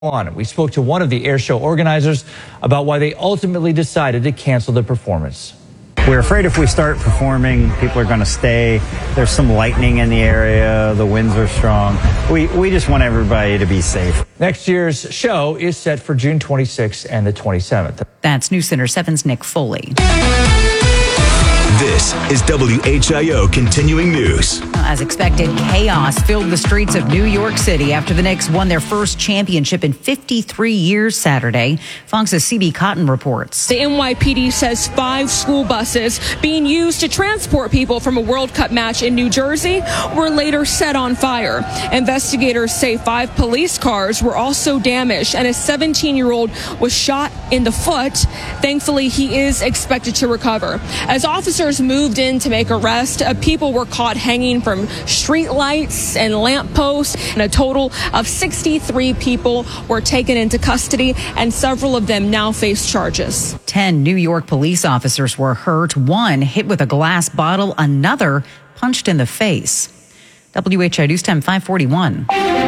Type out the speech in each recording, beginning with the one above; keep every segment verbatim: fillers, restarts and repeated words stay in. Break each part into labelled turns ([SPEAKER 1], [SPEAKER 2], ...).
[SPEAKER 1] On. We spoke to one of the air show organizers about why they ultimately decided to cancel the performance.
[SPEAKER 2] We're afraid if we start performing, people are going to stay. There's some lightning in the area. The winds are strong. We, we just want everybody to be safe.
[SPEAKER 1] Next year's show is set for June twenty-sixth and the twenty-seventh.
[SPEAKER 3] That's News Center seven's Nick Foley.
[SPEAKER 4] This is W H I O Continuing News.
[SPEAKER 3] As expected, chaos filled the streets of New York City after the Knicks won their first championship in fifty-three years Saturday. Fox's C B Cotton reports.
[SPEAKER 5] The N Y P D says five school buses being used to transport people from a World Cup match in New Jersey were later set on fire. Investigators say five police cars were also damaged and a seventeen-year-old was shot in the foot. Thankfully, he is expected to recover. As officers moved in to make arrests, uh, people were caught hanging from street lights and lampposts, and a total of sixty-three people were taken into custody, and several of them now face charges.
[SPEAKER 3] Ten New York police officers were hurt, one hit with a glass bottle, another punched in the face. W H I News Time five forty-one.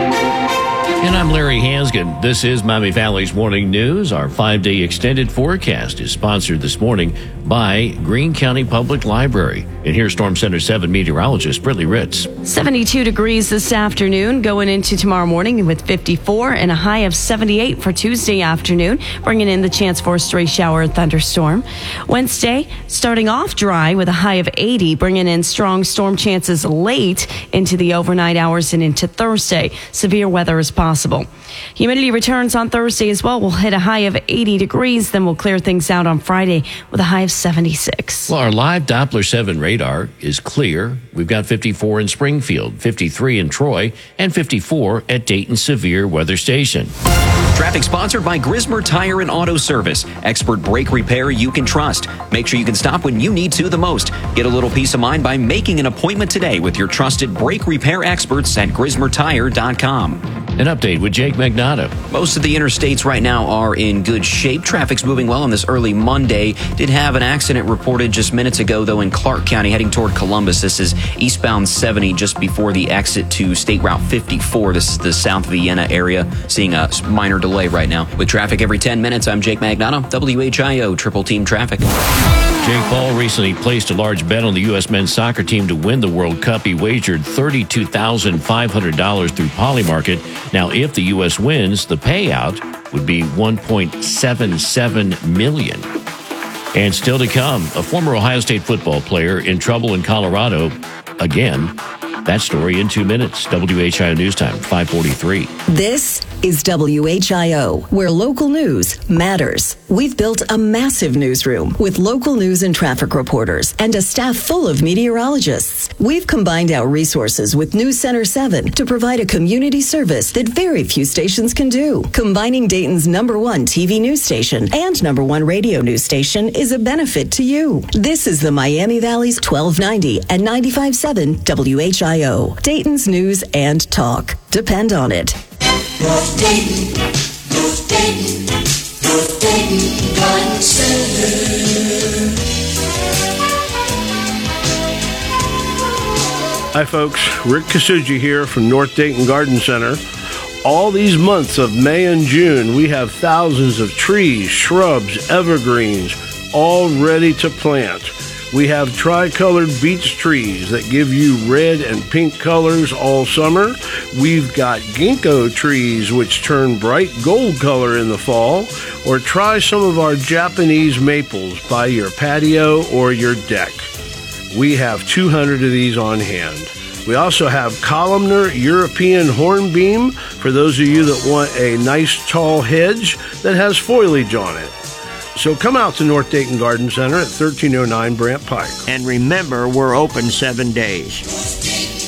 [SPEAKER 6] And I'm Larry Hansgen. This is Miami Valley's Morning News. Our five-day extended forecast is sponsored this morning by Greene County Public Library. And here's Storm Center seven meteorologist Brittany Ritz.
[SPEAKER 7] seventy-two degrees this afternoon, going into tomorrow morning with fifty-four and a high of seventy-eight for Tuesday afternoon, bringing in the chance for a stray shower and thunderstorm. Wednesday, starting off dry with a high of eighty, bringing in strong storm chances late into the overnight hours and into Thursday. Severe weather is possible. Possible. Humidity returns on Thursday as well. We'll hit a high of eighty degrees. Then we'll clear things out on Friday with a high of seventy-six.
[SPEAKER 6] Well, our live Doppler seven radar is clear. We've got fifty-four in Springfield, fifty-three in Troy, and fifty-four at Dayton Severe Weather Station.
[SPEAKER 8] Traffic sponsored by Grismer Tire and Auto Service. Expert brake repair you can trust. Make sure you can stop when you need to the most. Get a little peace of mind by making an appointment today with your trusted brake repair experts at grismer tire dot com.
[SPEAKER 6] An update with Jake Magnato.
[SPEAKER 8] Most of the interstates right now are in good shape. Traffic's moving well on this early Monday. Did have an accident reported just minutes ago, though, in Clark County heading toward Columbus. This is eastbound seventy just before the exit to State Route fifty-four. This is the South Vienna area. Seeing a minor delay right now. With traffic every ten minutes, I'm Jake Magnato, W H I O Triple Team Traffic.
[SPEAKER 6] Jake Paul recently placed a large bet on the U S men's soccer team to win the World Cup. He wagered thirty-two thousand five hundred dollars through Polymarket. Now, if the U S wins, the payout would be one point seven seven million dollars. And still to come, a former Ohio State football player in trouble in Colorado again. That story in two minutes. W H I O News Time, five forty-three.
[SPEAKER 9] This is W H I O, where local news matters. We've built a massive newsroom with local news and traffic reporters and a staff full of meteorologists. We've combined our resources with News Center seven to provide a community service that very few stations can do. Combining Dayton's number one T V news station and number one radio news station is a benefit to you. This is the Miami Valley's twelve ninety and ninety-five point seven W H I O. Dayton's news and talk. Depend on it.
[SPEAKER 10] North Dayton, North Dayton, North Dayton Garden Center.
[SPEAKER 11] Hi folks, Rick Kasuji here from North Dayton Garden Center. All these months of May and June, we have thousands of trees, shrubs, evergreens, all ready to plant. We have tricolored beech trees that give you red and pink colors all summer. We've got ginkgo trees which turn bright gold color in the fall. Or try some of our Japanese maples by your patio or your deck. We have two hundred of these on hand. We also have columnar European hornbeam for those of you that want a nice tall hedge that has foliage on it. So come out to North Dayton Garden Center at thirteen oh nine Brant Pike.
[SPEAKER 12] And remember, we're open seven days.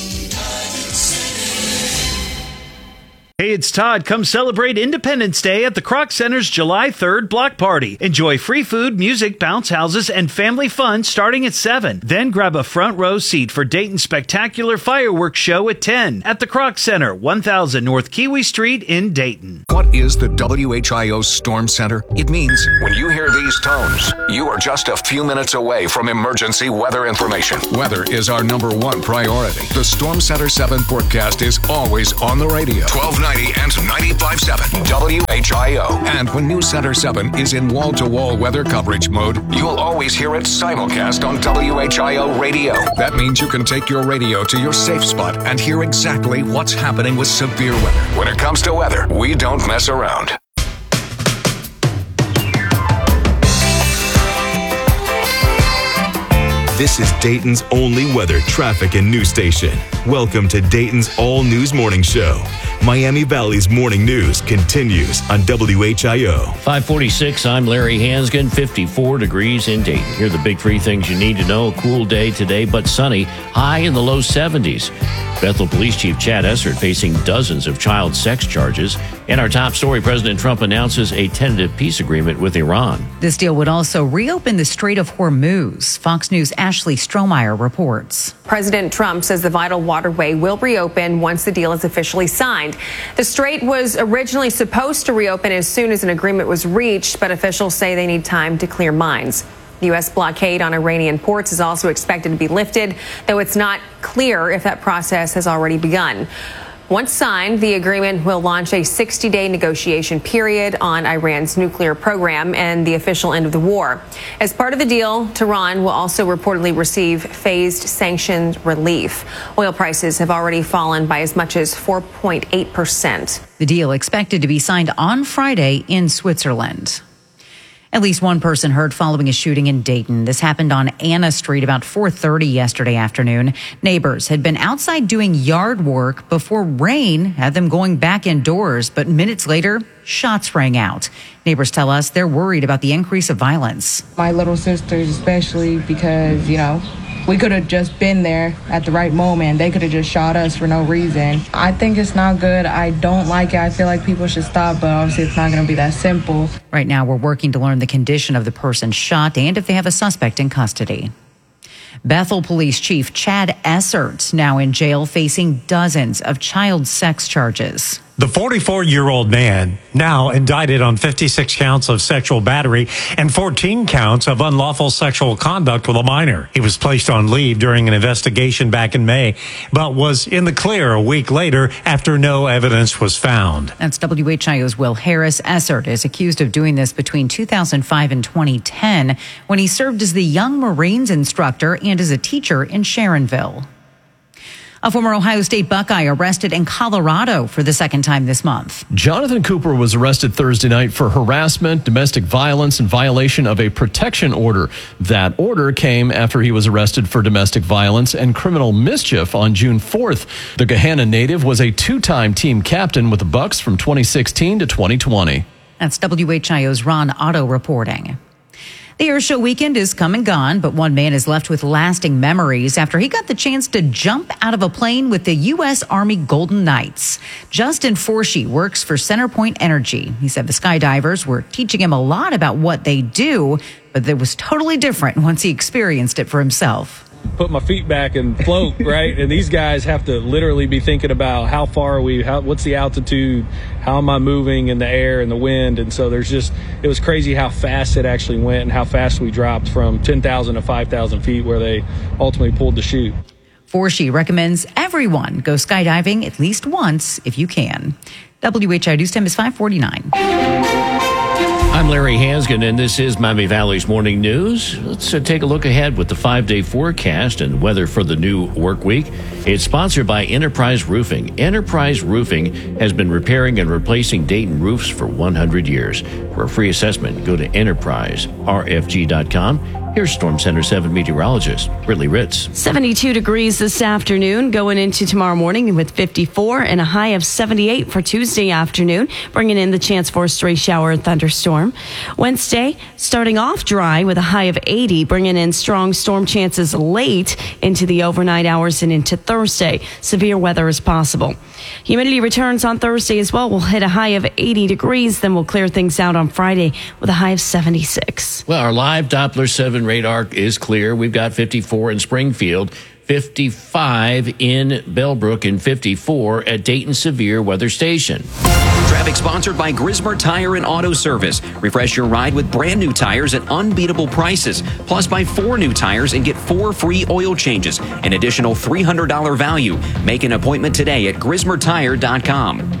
[SPEAKER 13] Hey, it's Todd. Come celebrate Independence Day at the Kroc Center's July third block party. Enjoy free food, music, bounce houses, and family fun starting at seven. Then grab a front row seat for Dayton's spectacular fireworks show at ten at the Kroc Center, one thousand North Kiwi Street in Dayton.
[SPEAKER 14] What is the W H I O Storm Center? It means when you hear these tones, you are just a few minutes away from emergency weather information. Weather is our number one priority. The Storm Center seven forecast is always on the radio. twelve ninety ninety and ninety-five point seven W H I O. And when News Center seven is in wall-to-wall weather coverage mode, you'll always hear it simulcast on W H I O radio. That means you can take your radio to your safe spot and hear exactly what's happening with severe weather. When it comes to weather, we don't mess around.
[SPEAKER 4] This is Dayton's only weather, traffic, and news station. Welcome to Dayton's All News Morning Show. Miami Valley's morning news continues on W H I O.
[SPEAKER 6] five forty-six, I'm Larry Hansgen, fifty-four degrees in Dayton. Here are the big three things you need to know. A cool day today, but sunny, high in the low seventies. Bethel Police Chief Chad Essert facing dozens of child sex charges. And our top story, President Trump announces a tentative peace agreement with Iran.
[SPEAKER 3] This deal would also reopen the Strait of Hormuz. Fox News' Ashley Strohmeyer reports.
[SPEAKER 15] President Trump says the vital waterway will reopen once the deal is officially signed. The strait was originally supposed to reopen as soon as an agreement was reached, but officials say they need time to clear mines. The U S blockade on Iranian ports is also expected to be lifted, though it's not clear if that process has already begun. Once signed, the agreement will launch a sixty-day negotiation period on Iran's nuclear program and the official end of the war. As part of the deal, Tehran will also reportedly receive phased sanctions relief. Oil prices have already fallen by as much as four point eight percent.
[SPEAKER 3] The deal expected to be signed on Friday in Switzerland. At least one person hurt following a shooting in Dayton. This happened on Anna Street about four thirty yesterday afternoon. Neighbors had been outside doing yard work before rain had them going back indoors, but minutes later, shots rang out. Neighbors tell us they're worried about the increase of violence.
[SPEAKER 16] My little sisters especially, because, you know, we could have just been there at the right moment. They could have just shot us for no reason. I think it's not good. I don't like it. I feel like people should stop, but obviously it's not going to be that simple.
[SPEAKER 3] Right now, we're working to learn the condition of the person shot and if they have a suspect in custody. Bethel Police Chief Chad Essert now in jail facing dozens of child sex charges.
[SPEAKER 17] The forty-four-year-old man now indicted on fifty-six counts of sexual battery and fourteen counts of unlawful sexual conduct with a minor. He was placed on leave during an investigation back in May, but was in the clear a week later after no evidence was found.
[SPEAKER 3] That's W H I O's Will Harris. Essert is accused of doing this between two thousand five and twenty ten when he served as the Young Marines instructor and as a teacher in Sharonville. A former Ohio State Buckeye arrested in Colorado for the second time this month.
[SPEAKER 18] Jonathan Cooper was arrested Thursday night for harassment, domestic violence, and violation of a protection order. That order came after he was arrested for domestic violence and criminal mischief on June fourth. The Gahanna native was a two-time team captain with the Bucks from twenty sixteen to twenty twenty.
[SPEAKER 3] That's W H I O's Ron Otto reporting. The air show weekend is come and gone, but one man is left with lasting memories after he got the chance to jump out of a plane with the U S Army Golden Knights. Justin Forshee works for Centerpoint Energy. He said the skydivers were teaching him a lot about what they do, but it was totally different once he experienced it for himself.
[SPEAKER 19] Put my feet back and float, right? And these guys have to literally be thinking about how far are we, how, what's the altitude, how am I moving in the air and the wind? And so there's just, it was crazy how fast it actually went and how fast we dropped from ten thousand to five thousand feet where they ultimately pulled the chute.
[SPEAKER 3] Forshee recommends everyone go skydiving at least once if you can. W H I News time is five forty-nine.
[SPEAKER 6] I'm Larry Hansgen, and this is Miami Valley's Morning News. Let's uh, take a look ahead with the five-day forecast and weather for the new work week. It's sponsored by Enterprise Roofing. Enterprise Roofing has been repairing and replacing Dayton roofs for one hundred years. For a free assessment, go to enterprise r f g dot com. Here's Storm Center seven meteorologist Brittany Ritz.
[SPEAKER 7] seventy-two degrees this afternoon, going into tomorrow morning with fifty-four and a high of seventy-eight for Tuesday afternoon, bringing in the chance for a stray shower and thunderstorm. Wednesday, starting off dry with a high of eighty, bringing in strong storm chances late into the overnight hours and into Thursday. Severe weather is possible. Humidity returns on Thursday as well. We'll hit a high of eighty degrees, then we'll clear things out on Friday with a high of seventy-six.
[SPEAKER 6] Well, our live Doppler seven radar is clear. We've got fifty-four in Springfield, fifty-five in Bellbrook, and fifty-four at Dayton Severe Weather Station.
[SPEAKER 8] Traffic sponsored by Grismer Tire and Auto Service. Refresh your ride with brand new tires at unbeatable prices. Plus, buy four new tires and get four free oil changes. An additional three hundred dollars value. Make an appointment today at grismer tire dot com.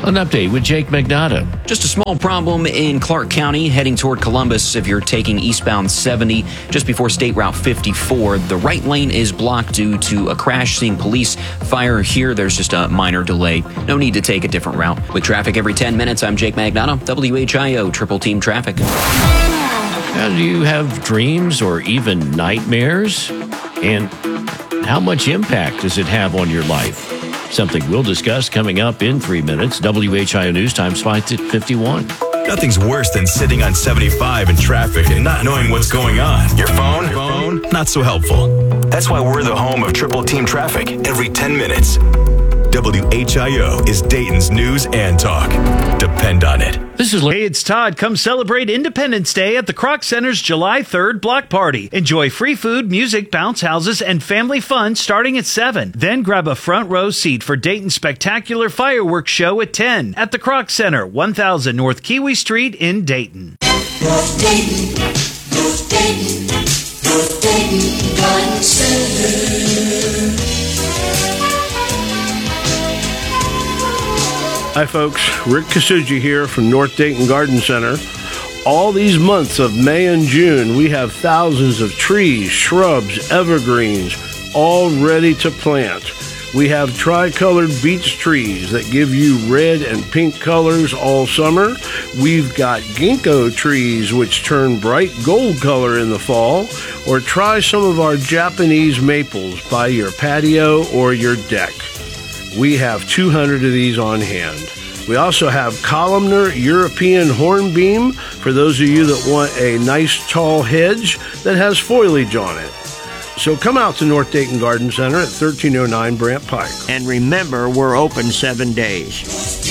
[SPEAKER 6] An update with Jake Magnotta.
[SPEAKER 8] Just a small problem in Clark County heading toward Columbus if you're taking eastbound seventy just before State Route fifty-four. The right lane is blocked due to a crash. Seeing police fire here, there's just a minor delay. No need to take a different route. With traffic every ten minutes, I'm Jake Magnotta, W H I O Triple Team Traffic.
[SPEAKER 6] Now, do you have dreams or even nightmares? And how much impact does it have on your life? Something we'll discuss coming up in three minutes. W H I O News Time spikes at fifty-one.
[SPEAKER 4] Nothing's worse than sitting on seventy-five in traffic and not knowing what's going on. Your phone? Phone? Not so helpful. That's why we're the home of Triple Team Traffic every ten minutes. W H I O is Dayton's news and talk. Depend on it.
[SPEAKER 13] This is Hey, it's Todd. Come celebrate Independence Day at the Kroc Center's July third block party. Enjoy free food, music, bounce houses, and family fun starting at seven. Then grab a front row seat for Dayton's spectacular fireworks show at ten at the Kroc Center, one thousand North Kiwi Street in Dayton.
[SPEAKER 10] North Dayton, North Dayton, North Dayton Garden Center.
[SPEAKER 11] Hi folks, Rick Kasuji here from North Dayton Garden Center. All these months of May and June, we have thousands of trees, shrubs, evergreens, all ready to plant. We have tricolored beech trees that give you red and pink colors all summer. We've got ginkgo trees which turn bright gold color in the fall. Or try some of our Japanese maples by your patio or your deck. We have two hundred of these on hand. We also have columnar European hornbeam for those of you that want a nice tall hedge that has foliage on it. So come out to North Dayton Garden Center at thirteen oh nine Brant Pike.
[SPEAKER 12] And remember, we're open seven days.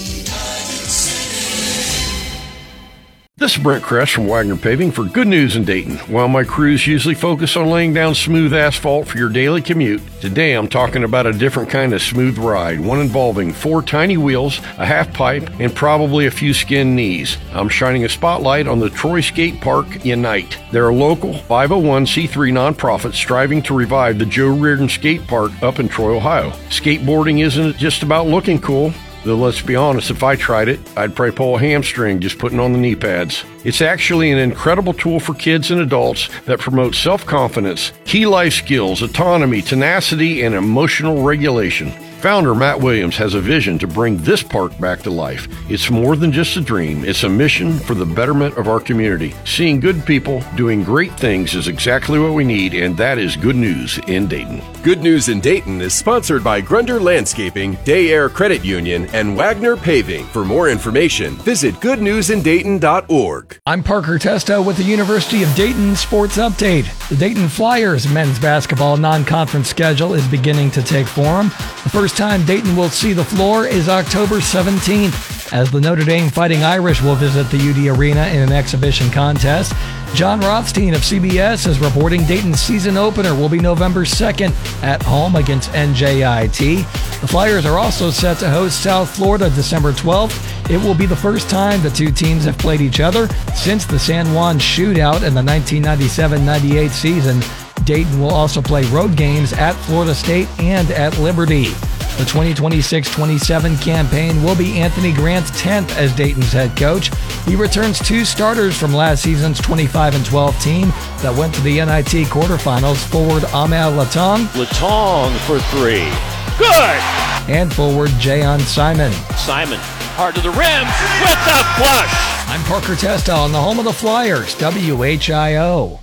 [SPEAKER 20] This is Brent Kress from Wagner Paving for Good News in Dayton. While my crews usually focus on laying down smooth asphalt for your daily commute, today I'm talking about a different kind of smooth ride, one involving four tiny wheels, a half pipe, and probably a few skinned knees. I'm shining a spotlight on the Troy Skate Park Unite. They're a local five oh one c three nonprofit striving to revive the Joe Reardon Skate Park up in Troy, Ohio. Skateboarding isn't just about looking cool. Though let's be honest, if I tried it, I'd probably pull a hamstring just putting on the knee pads. It's actually an incredible tool for kids and adults that promotes self-confidence, key life skills, autonomy, tenacity, and emotional regulation. Founder Matt Williams has a vision to bring this park back to life. It's more than just a dream. It's a mission for the betterment of our community. Seeing good people doing great things is exactly what we need, and that is Good News in Dayton.
[SPEAKER 21] Good News in Dayton is sponsored by Grunder Landscaping, Day Air Credit Union, and Wagner Paving. For more information, visit good news in dayton dot org.
[SPEAKER 22] I'm Parker Testa with the University of Dayton Sports Update. The Dayton Flyers men's basketball non-conference schedule is beginning to take form. The first time Dayton will see the floor is October seventeenth, as the Notre Dame Fighting Irish will visit the U D Arena in an exhibition contest. John Rothstein of C B S is reporting Dayton's season opener will be November second at home against N J I T. The Flyers are also set to host South Florida December twelfth. It will be the first time the two teams have played each other since the San Juan shootout in the nineteen ninety-seven ninety-eight season. Dayton will also play road games at Florida State and at Liberty. The twenty twenty-six twenty-seven campaign will be Anthony Grant's tenth as Dayton's head coach. He returns two starters from last season's twenty-five and twelve team that went to the N I T quarterfinals, forward Amal Latong.
[SPEAKER 6] Latong for three. Good!
[SPEAKER 22] And forward Jayon Simon.
[SPEAKER 6] Simon, hard to the rim with the flush.
[SPEAKER 22] I'm Parker Testa on the home of the Flyers, W H I O.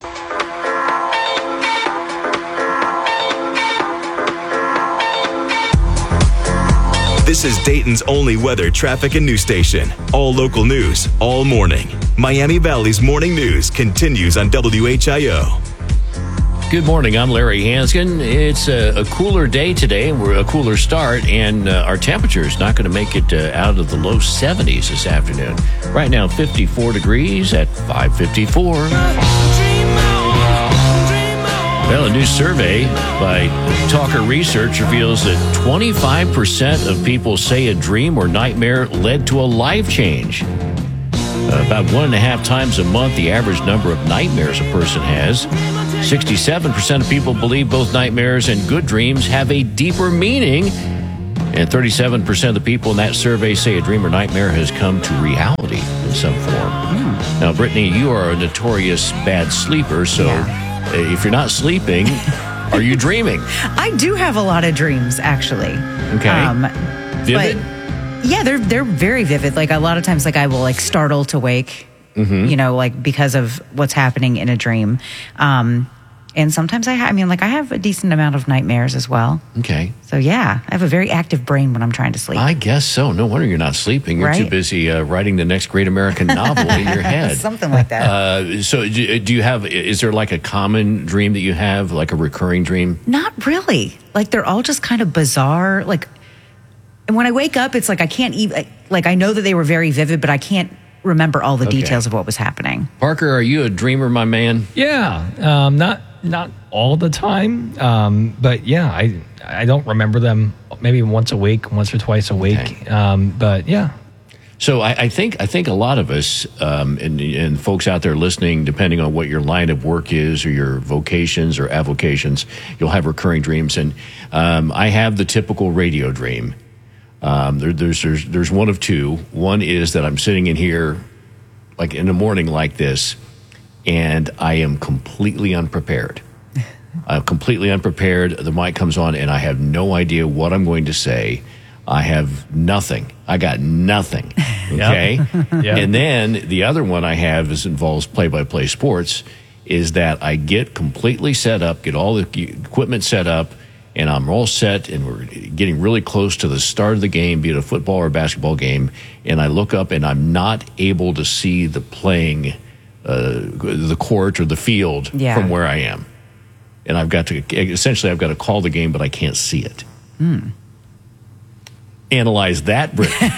[SPEAKER 4] This is Dayton's only weather, traffic, and news station. All local news, all morning. Miami Valley's morning news continues on W H I O.
[SPEAKER 6] Good morning. I'm Larry Hanskin. It's a, a cooler day today. We're a cooler start, and uh, our temperature is not going to make it uh, out of the low seventies this afternoon. Right now, fifty-four degrees at five fifty-four. Well, a new survey by Talker Research reveals that twenty-five percent of people say a dream or nightmare led to a life change. Uh, about one and a half times a month, the average number of nightmares a person has. sixty-seven percent of people believe both nightmares and good dreams have a deeper meaning. And thirty-seven percent of the people in that survey say a dream or nightmare has come to reality in some form. Mm. Now, Brittany, you are a notorious bad sleeper, so yeah. if you're not sleeping, are you dreaming?
[SPEAKER 3] I do have a lot of dreams, actually.
[SPEAKER 6] Okay. Um, Vivid?
[SPEAKER 3] But yeah, they're they're very vivid. Like a lot of times, like I will like startle to wake, mm-hmm. you know, like because of what's happening in a dream. Um, And sometimes I, ha- I mean, like I have a decent amount of nightmares as well.
[SPEAKER 6] Okay.
[SPEAKER 3] So yeah, I have a very active brain when I'm trying to sleep.
[SPEAKER 6] I guess so. No wonder you're not sleeping. You're
[SPEAKER 3] right?
[SPEAKER 6] too busy uh, writing the next great American novel in your head.
[SPEAKER 3] Something like that.
[SPEAKER 6] Uh, so do, do you have, is there like a common dream that you have, like a recurring dream?
[SPEAKER 3] Not really. Like they're all just kind of bizarre. Like, and when I wake up, it's like I can't even, like I know that they were very vivid, but I can't remember all the
[SPEAKER 6] Okay.
[SPEAKER 3] details of what was happening.
[SPEAKER 6] Parker, are you a dreamer, my man?
[SPEAKER 1] Yeah. Um, not not all the time, um, but yeah, I I don't remember them maybe once a week, once or twice a week.
[SPEAKER 6] Okay.
[SPEAKER 1] Um, but yeah.
[SPEAKER 6] So I, I think I think a lot of us um, and, and folks out there listening, depending on what your line of work is or your vocations or avocations, you'll have recurring dreams. And um, I have the typical radio dream. Um, there, there's there's there's one of two. One is that I'm sitting in here, like in the morning, like this, and I am completely unprepared. I'm completely unprepared. The mic comes on, and I have no idea what I'm going to say. I have nothing. I got nothing. Okay.
[SPEAKER 1] Yep.
[SPEAKER 6] And then the other one I have is involves play-by-play sports. Is that I get completely set up, get all the equipment set up, and I'm all set, and we're getting really close to the start of the game, be it a football or a basketball game, and I look up and I'm not able to see the playing, uh, the court or the field
[SPEAKER 3] Yeah.
[SPEAKER 6] from where I am. And I've got to, essentially I've got to call the game, but I can't see it.
[SPEAKER 3] Hmm.
[SPEAKER 6] Analyze that, Brittany.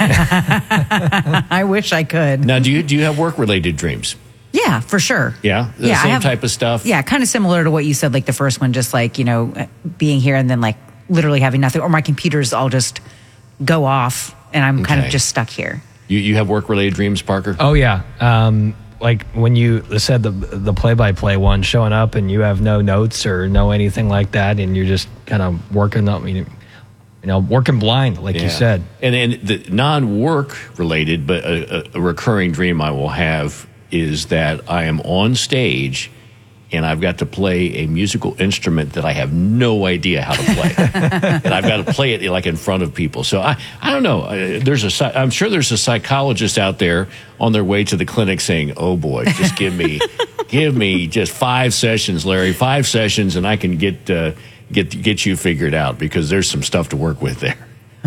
[SPEAKER 3] I wish I could.
[SPEAKER 6] Now, do you do you have work-related dreams?
[SPEAKER 3] Yeah, for sure.
[SPEAKER 6] Yeah? The
[SPEAKER 3] Yeah, I
[SPEAKER 6] same
[SPEAKER 3] have-
[SPEAKER 6] type of stuff?
[SPEAKER 3] Yeah, kind of similar to what you said, like the first one, just like, you know, being here and then like literally having nothing, or my computers all just go off and I'm kind of
[SPEAKER 6] Okay.
[SPEAKER 3] just stuck here.
[SPEAKER 6] You you have work-related dreams, Parker?
[SPEAKER 1] Oh yeah. Um, like when you said the the play by play one, showing up and you have no notes or no anything like that, and you're just kind of working up, you know, working blind, like you
[SPEAKER 6] Yeah.
[SPEAKER 1] said.
[SPEAKER 6] And and the non-work related, but a, a, a recurring dream I will have is that I am on stage and I've got to play a musical instrument that I have no idea how to play, and I've got to play it like in front of people. So I I don't know. Uh, There's a psy- I'm sure there's a psychologist out there on their way to the clinic saying, "Oh boy, just give me give me just five sessions, Larry, five sessions, and I can get." Uh, Get get you figured out, because there's some stuff to work with there.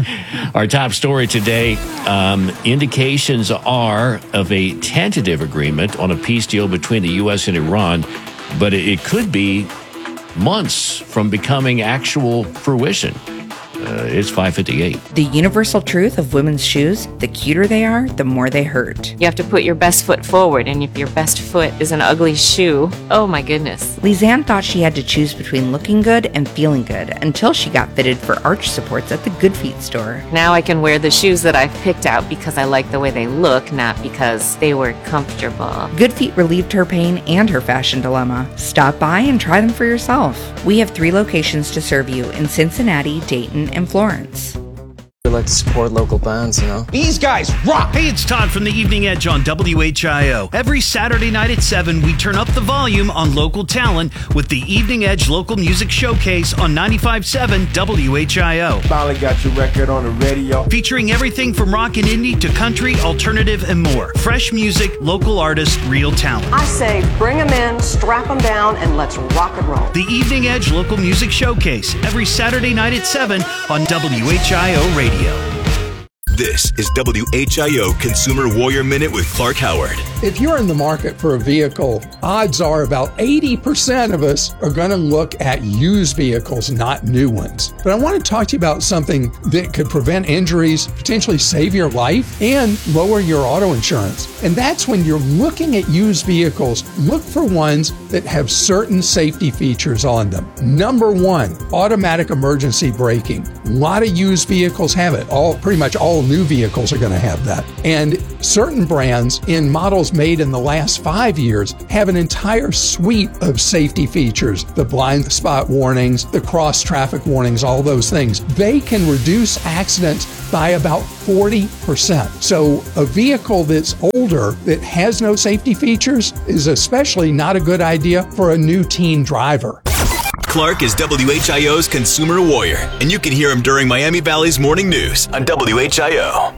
[SPEAKER 6] Our top story today, um, indications are of a tentative agreement on a peace deal between the U S and Iran, but it, it could be months from becoming actual fruition. Uh, it's five fifty-eight.
[SPEAKER 2] The universal truth of women's shoes, the cuter they are, the more they hurt.
[SPEAKER 23] You have to put your best foot forward, and if your best foot is an ugly shoe, oh my goodness.
[SPEAKER 2] Lisanne thought she had to choose between looking good and feeling good until she got fitted for arch supports at the Good Feet store.
[SPEAKER 23] Now I can wear the shoes that I've picked out because I like the way they look, not because they were comfortable.
[SPEAKER 2] Good Feet relieved her pain and her fashion dilemma. Stop by and try them for yourself. We have three locations to serve you in Cincinnati, Dayton, and Florence.
[SPEAKER 24] We like to support local bands, you know?
[SPEAKER 13] These guys rock! Hey, it's Todd from the Evening Edge on W H I O. Every Saturday night at seven, we turn up the volume on local talent with the Evening Edge Local Music Showcase on ninety-five point seven W H I O.
[SPEAKER 25] Finally got your record on the radio.
[SPEAKER 13] Featuring everything from rock and indie to country, alternative, and more. Fresh music, local artists, real talent.
[SPEAKER 26] I say bring them in, strap them down, and let's rock and roll.
[SPEAKER 13] The Evening Edge Local Music Showcase, every Saturday night at seven on W H I O Radio.
[SPEAKER 4] This is W H I O Consumer Warrior Minute with Clark Howard.
[SPEAKER 27] If you're in the market for a vehicle, odds are about eighty percent of us are going to look at used vehicles, not new ones. But I want to talk to you about something that could prevent injuries, potentially save your life, and lower your auto insurance. And that's when you're looking at used vehicles, look for ones that have certain safety features on them. Number one, automatic emergency braking. A lot of used vehicles have it. All pretty much all new vehicles are going to have that. And certain brands in models vehicles made in the last five years have an entire suite of safety features. The blind spot warnings, the cross traffic warnings, all those things. They can reduce accidents by about forty percent. So a vehicle that's older that has no safety features is especially not a good idea for a new teen driver.
[SPEAKER 4] Clark is W H I O's consumer warrior, and you can hear him during Miami Valley's morning news on W H I O.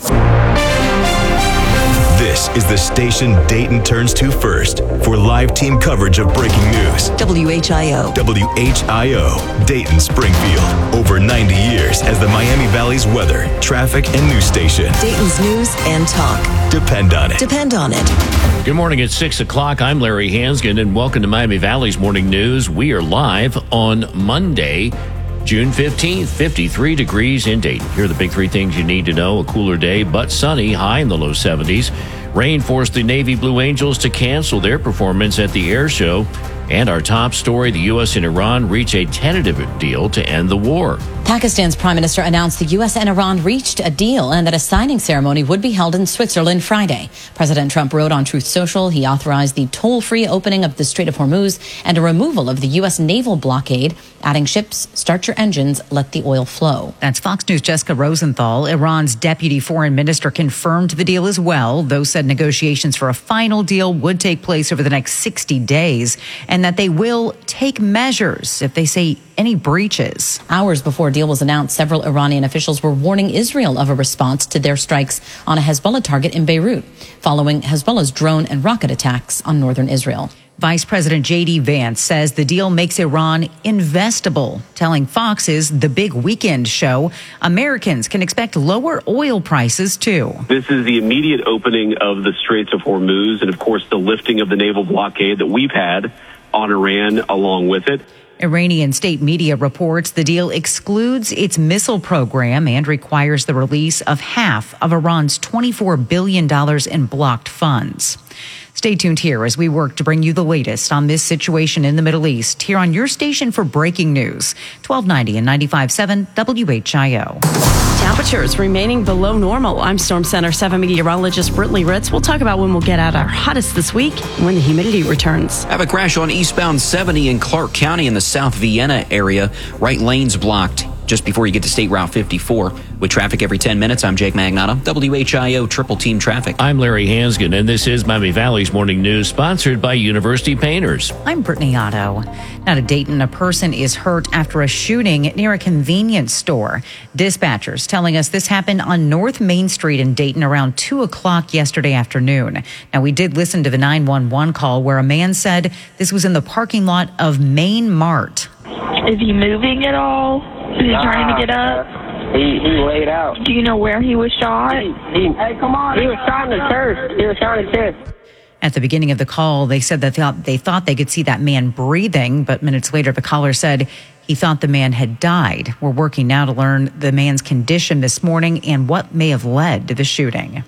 [SPEAKER 4] This is the station Dayton turns to first for live team coverage of breaking news.
[SPEAKER 5] W H I O.
[SPEAKER 4] W H I O, Dayton Springfield. Over ninety years as the Miami Valley's weather, traffic, and news station.
[SPEAKER 5] Dayton's news and talk.
[SPEAKER 4] Depend on it.
[SPEAKER 5] Depend on it.
[SPEAKER 6] Good morning. It's six o'clock. I'm Larry Hansgen, and welcome to Miami Valley's morning news. We are live on Monday, June fifteenth, fifty-three degrees in Dayton. Here are the big three things you need to know. A cooler day, but sunny, high in the low seventies. Rain forced the Navy Blue Angels to cancel their performance at the air show. And our top story, the U S and Iran reach a tentative deal to end the war.
[SPEAKER 9] Pakistan's prime minister announced the U S and Iran reached a deal and that a signing ceremony would be held in Switzerland Friday. President Trump wrote on Truth Social he authorized the toll-free opening of the Strait of Hormuz and a removal of the U S naval blockade, adding ships, start your engines, let the oil flow.
[SPEAKER 3] That's Fox News' Jessica Rosenthal. Iran's deputy foreign minister confirmed the deal as well, though said negotiations for a final deal would take place over the next sixty days and that they will take measures if they say any breaches.
[SPEAKER 9] Hours before a deal was announced, several Iranian officials were warning Israel of a response to their strikes on a Hezbollah target in Beirut, following Hezbollah's drone and rocket attacks on northern Israel.
[SPEAKER 3] Vice President J D Vance says the deal makes Iran investable, telling Fox's The Big Weekend Show Americans can expect lower oil prices, too.
[SPEAKER 14] This is the immediate opening of the Straits of Hormuz and, of course, the lifting of the naval blockade that we've had on Iran along with it.
[SPEAKER 3] Iranian state media reports the deal excludes its missile program and requires the release of half of Iran's twenty-four billion dollars in blocked funds. Stay tuned here as we work to bring you the latest on this situation in the Middle East here on your station for breaking news, twelve ninety and ninety-five point seven W H I O.
[SPEAKER 7] Temperatures remaining below normal. I'm Storm Center seven meteorologist Brittany Ritz. We'll talk about when we'll get out our hottest this week and when the humidity returns.
[SPEAKER 8] Have a crash on eastbound seventy in Clark County in the South Vienna area. Right lanes blocked just before you get to State Route fifty-four. With traffic every ten minutes, I'm Jake Magnotta, W H I O Triple Team Traffic.
[SPEAKER 6] I'm Larry Hansgen, and this is Miami Valley's Morning News, sponsored by University Painters.
[SPEAKER 3] I'm Brittany Otto. Now to Dayton, a person is hurt after a shooting near a convenience store. Dispatchers telling us this happened on North Main Street in Dayton around two o'clock yesterday afternoon. Now, we did listen to the nine one one call where a man said this was in the parking lot of Main Mart.
[SPEAKER 15] Is he moving at all? Is he trying to get up?
[SPEAKER 16] He he laid out.
[SPEAKER 15] Do you know where he was shot?
[SPEAKER 16] He, he, hey, come on! He was trying to curse. He was trying to curse.
[SPEAKER 3] At the beginning of the call, they said that they thought, they thought they could see that man breathing, but minutes later, the caller said he thought the man had died. We're working now to learn the man's condition this morning and what may have led to the shooting.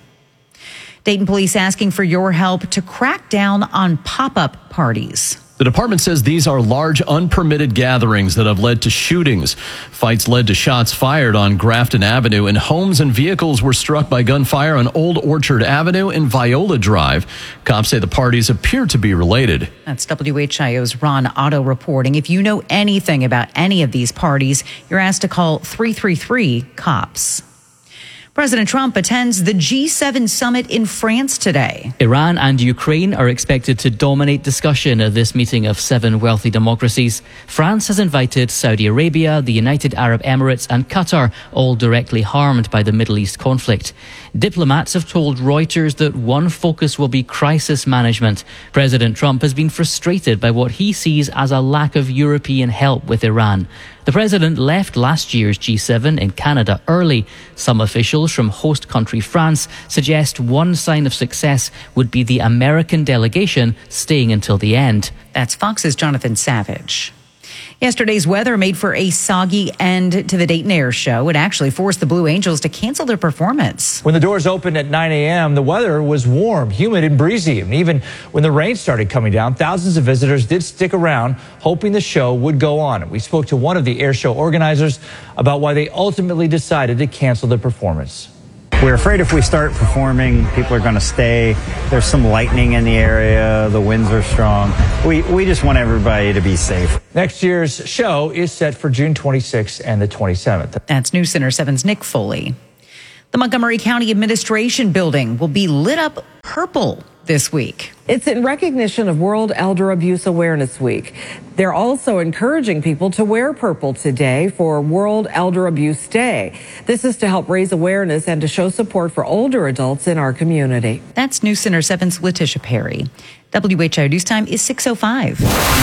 [SPEAKER 3] Dayton police asking for your help to crack down on pop-up parties.
[SPEAKER 17] The department says these are large, unpermitted gatherings that have led to shootings. Fights led to shots fired on Grafton Avenue, and homes and vehicles were struck by gunfire on Old Orchard Avenue and Viola Drive. Cops say the parties appear to be related.
[SPEAKER 3] That's W H I O's Ron Otto reporting. If you know anything about any of these parties, you're asked to call three three three COPS. President Trump attends the G seven summit in France today.
[SPEAKER 18] Iran and Ukraine are expected to dominate discussion at this meeting of seven wealthy democracies. France has invited Saudi Arabia, the United Arab Emirates and Qatar, all directly harmed by the Middle East conflict. Diplomats have told Reuters that one focus will be crisis management. President Trump has been frustrated by what he sees as a lack of European help with Iran. The president left last year's G seven in Canada early. Some officials from host country France suggest one sign of success would be the American delegation staying until the end.
[SPEAKER 3] That's Fox's Jonathan Savage. Yesterday's weather made for a soggy end to the Dayton Air Show. It actually forced the Blue Angels to cancel their performance.
[SPEAKER 28] When the doors opened at nine a.m., the weather was warm, humid, and breezy. And even when the rain started coming down, thousands of visitors did stick around, hoping the show would go on. We spoke to one of the air show organizers about why they ultimately decided to cancel the performance.
[SPEAKER 1] We're afraid if we start performing, people are going to stay. There's some lightning in the area. The winds are strong. We, we just want everybody to be safe.
[SPEAKER 28] Next year's show is set for June twenty-sixth and the twenty-seventh.
[SPEAKER 3] That's News Center seven's Nick Foley. The Montgomery County Administration Building will be lit up purple this week.
[SPEAKER 10] It's in recognition of World Elder Abuse Awareness Week. They're also encouraging people to wear purple today for World Elder Abuse Day. This is to help raise awareness and to show support for older adults in our community.
[SPEAKER 3] That's News Center seven's Letitia Perry. W H I O News Time is six oh five.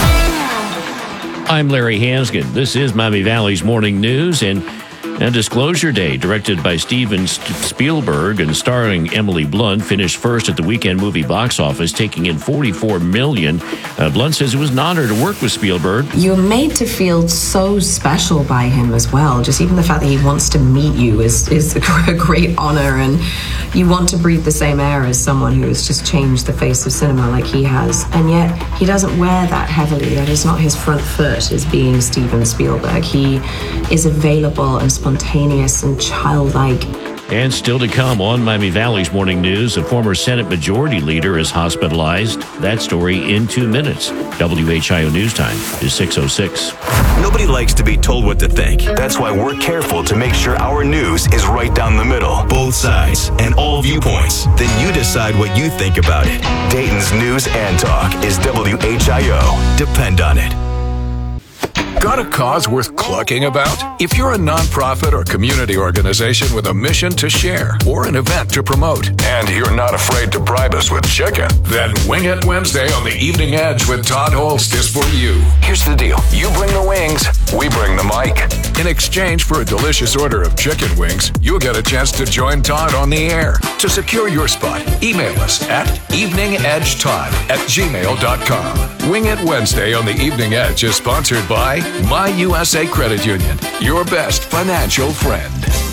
[SPEAKER 6] I'm Larry Hansgen. This is Miami Valley's Morning News and And Disclosure Day, directed by Steven Spielberg and starring Emily Blunt, finished first at the weekend movie box office, taking in forty-four million dollars. Uh, Blunt says it was an honor to work with Spielberg.
[SPEAKER 11] You're made to feel so special by him as well. Just even the fact that he wants to meet you is, is a great honor, and you want to breathe the same air as someone who has just changed the face of cinema like he has. And yet, he doesn't wear that heavily. That is not his front foot, as being Steven Spielberg. He is available and spontaneous and childlike.
[SPEAKER 6] And still to come on Miami Valley's Morning News, a former Senate Majority Leader is hospitalized. That story in two minutes. W H I O News Time is six oh six.
[SPEAKER 4] Nobody likes to be told what to think. That's why we're careful to make sure our news is right down the middle. Both sides and all viewpoints. Then you decide what you think about it. Dayton's News and Talk is W H I O. Depend on it.
[SPEAKER 12] Got a cause worth clucking about? If you're a nonprofit or community organization with a mission to share or an event to promote, and you're not afraid to bribe us with chicken, then Wing It Wednesday on the Evening Edge with Todd Holst is for you. Here's the deal. You bring the wings, we bring the mic. In exchange for a delicious order of chicken wings, you'll get a chance to join Todd on the air. To secure your spot, email us at eveningedgetodd at gmail dot com. Wing It Wednesday on the Evening Edge is sponsored by My U S A Credit Union, your best financial friend.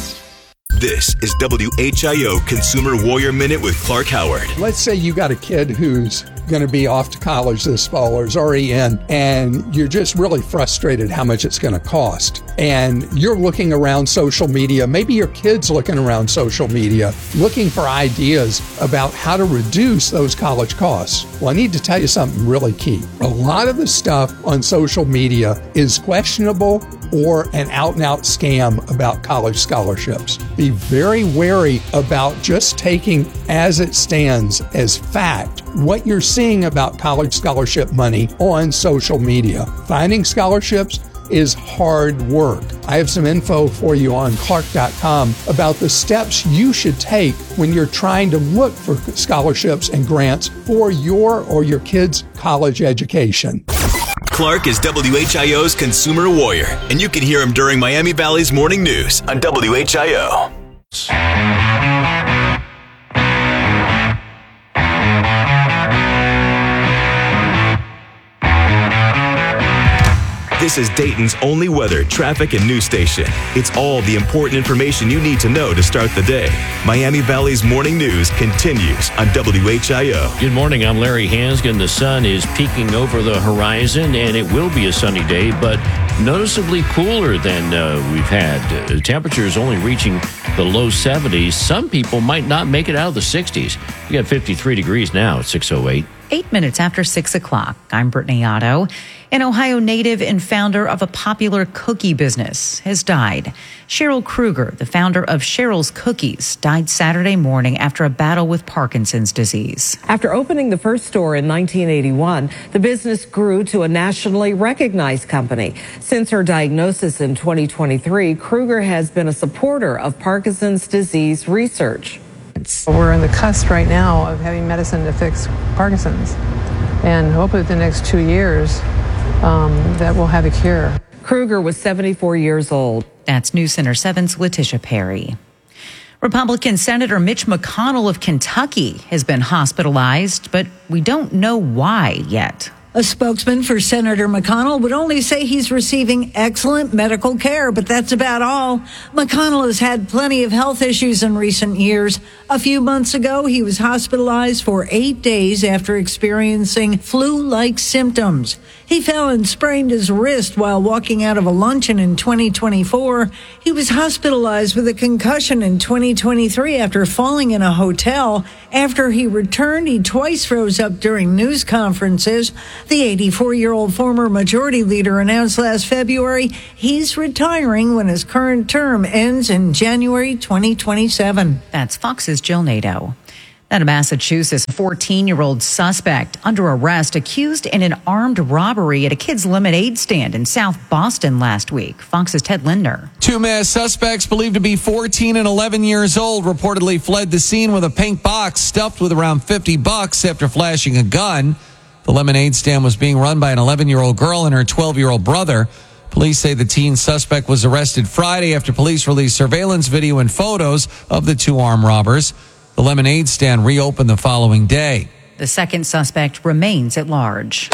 [SPEAKER 4] This is W H I O Consumer Warrior Minute with Clark Howard.
[SPEAKER 27] Let's say you got a kid who's going to be off to college this fall or is already in, and you're just really frustrated how much it's going to cost. And you're looking around social media, maybe your kid's looking around social media, looking for ideas about how to reduce those college costs. Well, I need to tell you something really key. A lot of the stuff on social media is questionable or an out-and-out scam about college scholarships. Be very wary about just taking as it stands as fact what you're seeing about college scholarship money on social media. Finding scholarships is hard work. I have some info for you on clark dot com about the steps you should take when you're trying to look for scholarships and grants for your or your kids' college education.
[SPEAKER 4] Clark is W H I O's Consumer Warrior, and you can hear him during Miami Valley's Morning News on W H I O. This is Dayton's only weather, traffic, and news station. It's all the important information you need to know to start the day. Miami Valley's Morning News continues on W H I O.
[SPEAKER 6] Good morning, I'm Larry Hansgen. The sun is peeking over the horizon, and it will be a sunny day, but noticeably cooler than uh, we've had. Uh, temperatures only reaching the low seventies. Some people might not make it out of the sixties. We got fifty-three degrees now at six oh eight.
[SPEAKER 3] Eight minutes after six o'clock. I'm Brittany Otto. An Ohio native and founder of a popular cookie business has died. Cheryl Kruger, the founder of Cheryl's Cookies, died Saturday morning after a battle with Parkinson's disease.
[SPEAKER 10] After opening the first store in nineteen eighty-one, the business grew to a nationally recognized company. Since her diagnosis in twenty twenty-three, Kruger has been a supporter of Parkinson's disease research.
[SPEAKER 19] We're on the cusp right now of having medicine to fix Parkinson's, and hopefully within the next two years um, that we'll have a cure.
[SPEAKER 10] Kruger was seventy-four years old.
[SPEAKER 3] That's News Center seven's Letitia Perry. Republican Senator Mitch McConnell of Kentucky has been hospitalized, but we don't know why yet.
[SPEAKER 20] A spokesman for Senator McConnell would only say he's receiving excellent medical care, but that's about all. McConnell has had plenty of health issues in recent years. A few months ago, he was hospitalized for eight days after experiencing flu-like symptoms. He fell and sprained his wrist while walking out of a luncheon in twenty twenty-four. He was hospitalized with a concussion in twenty twenty-three after falling in a hotel. After he returned, he twice froze up during news conferences. The eighty-four-year-old former majority leader announced last February he's retiring when his current term ends in January twenty twenty-seven.
[SPEAKER 3] That's Fox's Jill Nato. Out of Massachusetts, a fourteen-year-old suspect under arrest accused in an armed robbery at a kids' lemonade stand in South Boston last week. Fox's Ted Lindner.
[SPEAKER 2] Two masked suspects believed to be fourteen and eleven years old reportedly fled the scene with a pink box stuffed with around fifty bucks after flashing a gun. The lemonade stand was being run by an eleven-year-old girl and her twelve-year-old brother. Police say the teen suspect was arrested Friday after police released surveillance video and photos of the two armed robbers. The lemonade stand reopened the following day.
[SPEAKER 3] The second suspect remains at large.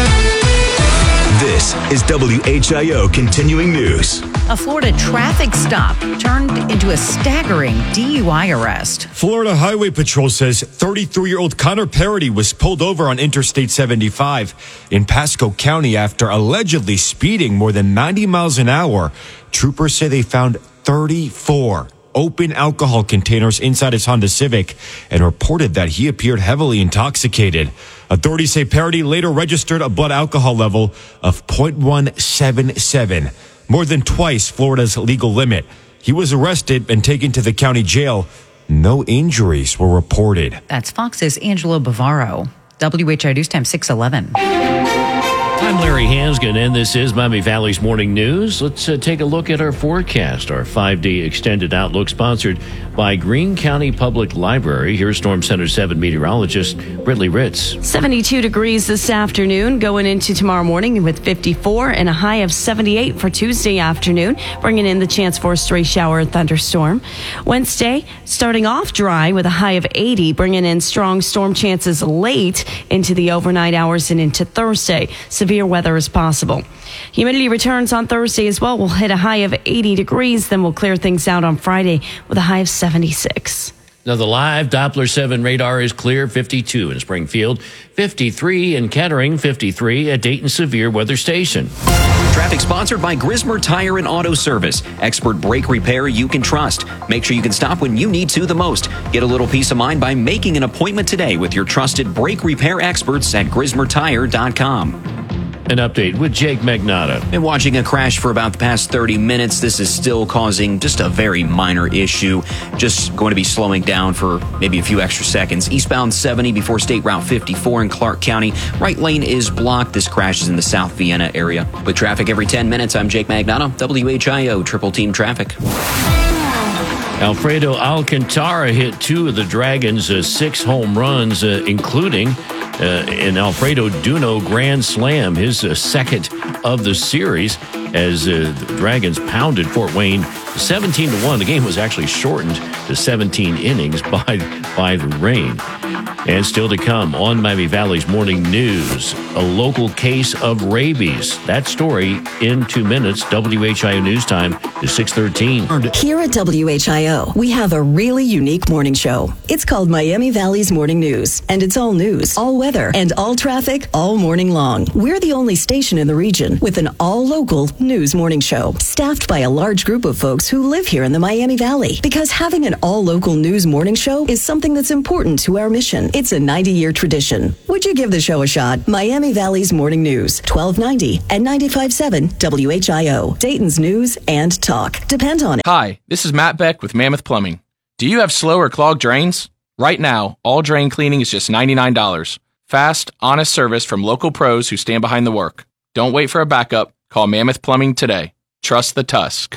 [SPEAKER 4] This is W H I O Continuing News.
[SPEAKER 3] A Florida traffic stop turned into a staggering D U I arrest.
[SPEAKER 13] Florida Highway Patrol says thirty-three-year-old Connor Parody was pulled over on Interstate seventy-five in Pasco County after allegedly speeding more than ninety miles an hour. Troopers say they found thirty-four open alcohol containers inside his Honda Civic and reported that he appeared heavily intoxicated. Authorities say Parody later registered a blood alcohol level of zero point one seven seven, more than twice Florida's legal limit. He was arrested and taken to the county jail. No injuries were reported.
[SPEAKER 3] That's Fox's Angelo Bavaro. W H I O News Time six eleven.
[SPEAKER 6] I'm Larry Hansgen, and this is Miami Valley's Morning News. Let's uh, take a look at our forecast, our five-day extended outlook sponsored by Greene County Public Library. Here's Storm Center seven meteorologist Britley Ritz.
[SPEAKER 7] seventy-two degrees this afternoon, going into tomorrow morning with fifty-four and a high of seventy-eight for Tuesday afternoon, bringing in the chance for a stray shower or thunderstorm. Wednesday, starting off dry with a high of eighty, bringing in strong storm chances late into the overnight hours and into Thursday. Severe weather is possible. Humidity returns on Thursday as well. We'll hit a high of eighty degrees, then we'll clear things out on Friday with a high of seventy-six.
[SPEAKER 6] Now, the live Doppler seven radar is clear, fifty-two in Springfield, fifty-three in Kettering, fifty-three at Dayton Severe Weather Station.
[SPEAKER 8] Traffic sponsored by Grismer Tire and Auto Service. Expert brake repair you can trust. Make sure you can stop when you need to the most. Get a little peace of mind by making an appointment today with your trusted brake repair experts at grismer tire dot com.
[SPEAKER 6] An update with Jake Magnotta.
[SPEAKER 8] Been watching a crash for about the past thirty minutes. This is still causing just a very minor issue. Just going to be slowing down for maybe a few extra seconds. Eastbound seventy before State Route fifty-four in Clark County. Right lane is blocked. This crash is in the South Vienna area. With traffic every ten minutes, I'm Jake Magnotta, W H I O Triple Team Traffic.
[SPEAKER 6] Alfredo Alcantara hit two of the Dragons' uh, six home runs, uh, including uh, an Alfredo Duno grand slam, his uh, second of the series, as uh, the Dragons pounded Fort Wayne seventeen to one. The game was actually shortened to seventeen innings by, by the rain. And still to come on Miami Valley's Morning News, a local case of rabies. That story in two minutes. W H I O News Time is six thirteen.
[SPEAKER 5] Here at W H I O, we have a really unique morning show. It's called Miami Valley's Morning News, and it's all news, all weather, and all traffic all morning long. We're the only station in the region with an all-local news morning show, staffed by a large group of folks who live here in the Miami Valley. Because having an all-local news morning show is something that's important to our mission. It's a ninety-year tradition. Would you give the show a shot? Miami Valley's Morning News, twelve ninety and ninety-five point seven W H I O. Dayton's news and talk. Depend on it.
[SPEAKER 21] Hi, this is Matt Beck with Mammoth Plumbing. Do you have slow or clogged drains? Right now, all drain cleaning is just ninety-nine dollars. Fast, honest service from local pros who stand behind the work. Don't wait for a backup. Call Mammoth Plumbing today. Trust the Tusk.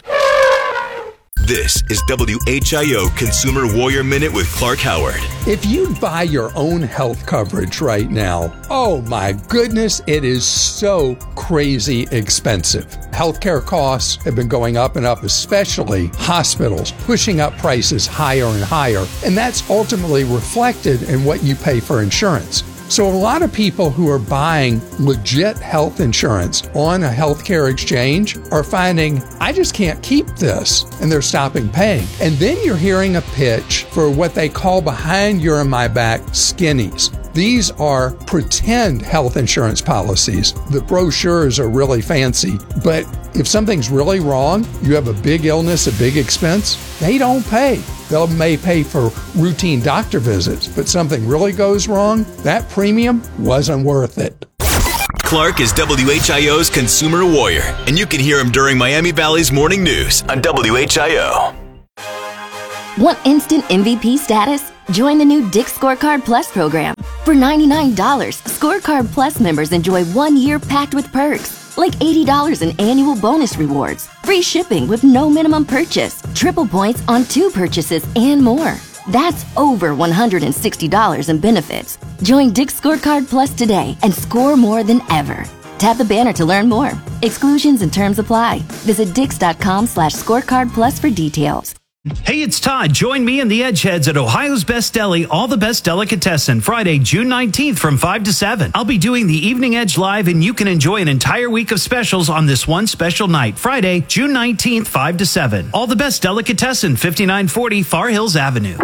[SPEAKER 4] This is W H I O Consumer Warrior Minute with Clark Howard.
[SPEAKER 27] If you buy your own health coverage right now, oh my goodness, it is so crazy expensive. Healthcare costs have been going up and up, especially hospitals, pushing up prices higher and higher, and that's ultimately reflected in what you pay for insurance. So a lot of people who are buying legit health insurance on a healthcare exchange are finding, I just can't keep this, and they're stopping paying. And then you're hearing a pitch for what they call behind your and my back skinnies. These are pretend health insurance policies. The brochures are really fancy, but if something's really wrong, you have a big illness, a big expense, they don't pay. They may pay for routine doctor visits, but something really goes wrong, that premium wasn't worth it.
[SPEAKER 4] Clark is W H I O's consumer warrior, and you can hear him during Miami Valley's morning news on W H I O.
[SPEAKER 9] Want instant M V P status? Join the new Dick's Scorecard Plus program. For ninety-nine dollars, Scorecard Plus members enjoy one year packed with perks, like eighty dollars in annual bonus rewards, free shipping with no minimum purchase, triple points on two purchases, and more. That's over one hundred sixty dollars in benefits. Join Dick's Scorecard Plus today and score more than ever. Tap the banner to learn more. Exclusions and terms apply. Visit dix.com slash scorecard plus for details.
[SPEAKER 14] Hey, it's Todd. Join me and the Edgeheads at Ohio's Best Deli, All the Best Delicatessen, Friday, June nineteenth from five to seven. I'll be doing the Evening Edge live, and you can enjoy an entire week of specials on this one special night, Friday, June nineteenth, five to seven. All the Best Delicatessen, fifty-nine forty Far Hills Avenue.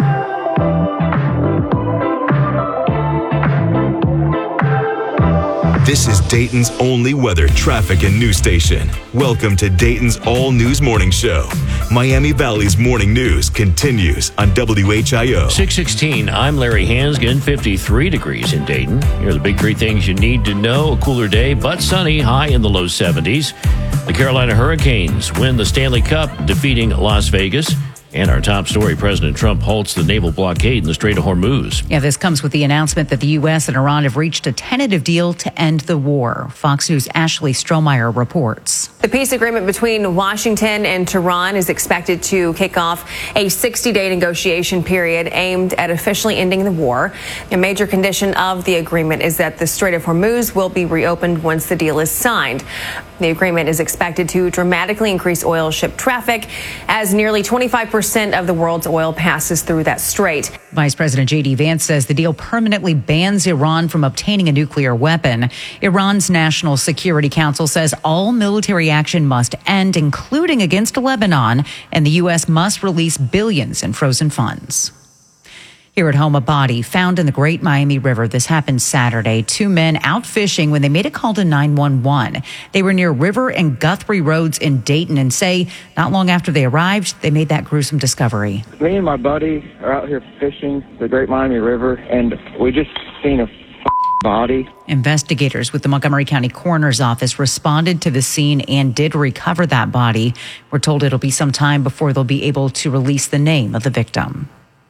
[SPEAKER 4] This is Dayton's only weather, traffic, and news station. Welcome to Dayton's All News Morning Show. Miami Valley's morning news continues on W H I O.
[SPEAKER 6] six sixteen, I'm Larry Hansgen, fifty-three degrees in Dayton. Here are the big three things you need to know. A cooler day, but sunny, high in the low seventies. The Carolina Hurricanes win the Stanley Cup, defeating Las Vegas. And our top story, President Trump halts the naval blockade in the Strait of Hormuz.
[SPEAKER 3] Yeah, this comes with the announcement that the U S and Iran have reached a tentative deal to end the war. Fox News' Ashley Strohmeyer reports.
[SPEAKER 15] The peace agreement between Washington and Tehran is expected to kick off a sixty-day negotiation period aimed at officially ending the war. A major condition of the agreement is that the Strait of Hormuz will be reopened once the deal is signed. The agreement is expected to dramatically increase oil ship traffic as nearly twenty-five percent of the world's oil passes through that strait.
[SPEAKER 3] Vice President J D Vance says the deal permanently bans Iran from obtaining a nuclear weapon. Iran's National Security Council says all military action must end, including against Lebanon, and the U S must release billions in frozen funds. Here at home, a body found in the Great Miami River. This happened Saturday. Two men out fishing when they made a call to nine one one. They were near River and Guthrie Roads in Dayton and say not long after they arrived, they made that gruesome discovery.
[SPEAKER 22] Me and my buddy are out here fishing the Great Miami River, and we just seen a body.
[SPEAKER 3] Investigators with the Montgomery County Coroner's Office responded to the scene and did recover that body. We're told it'll be some time before they'll be able to release the name of the victim.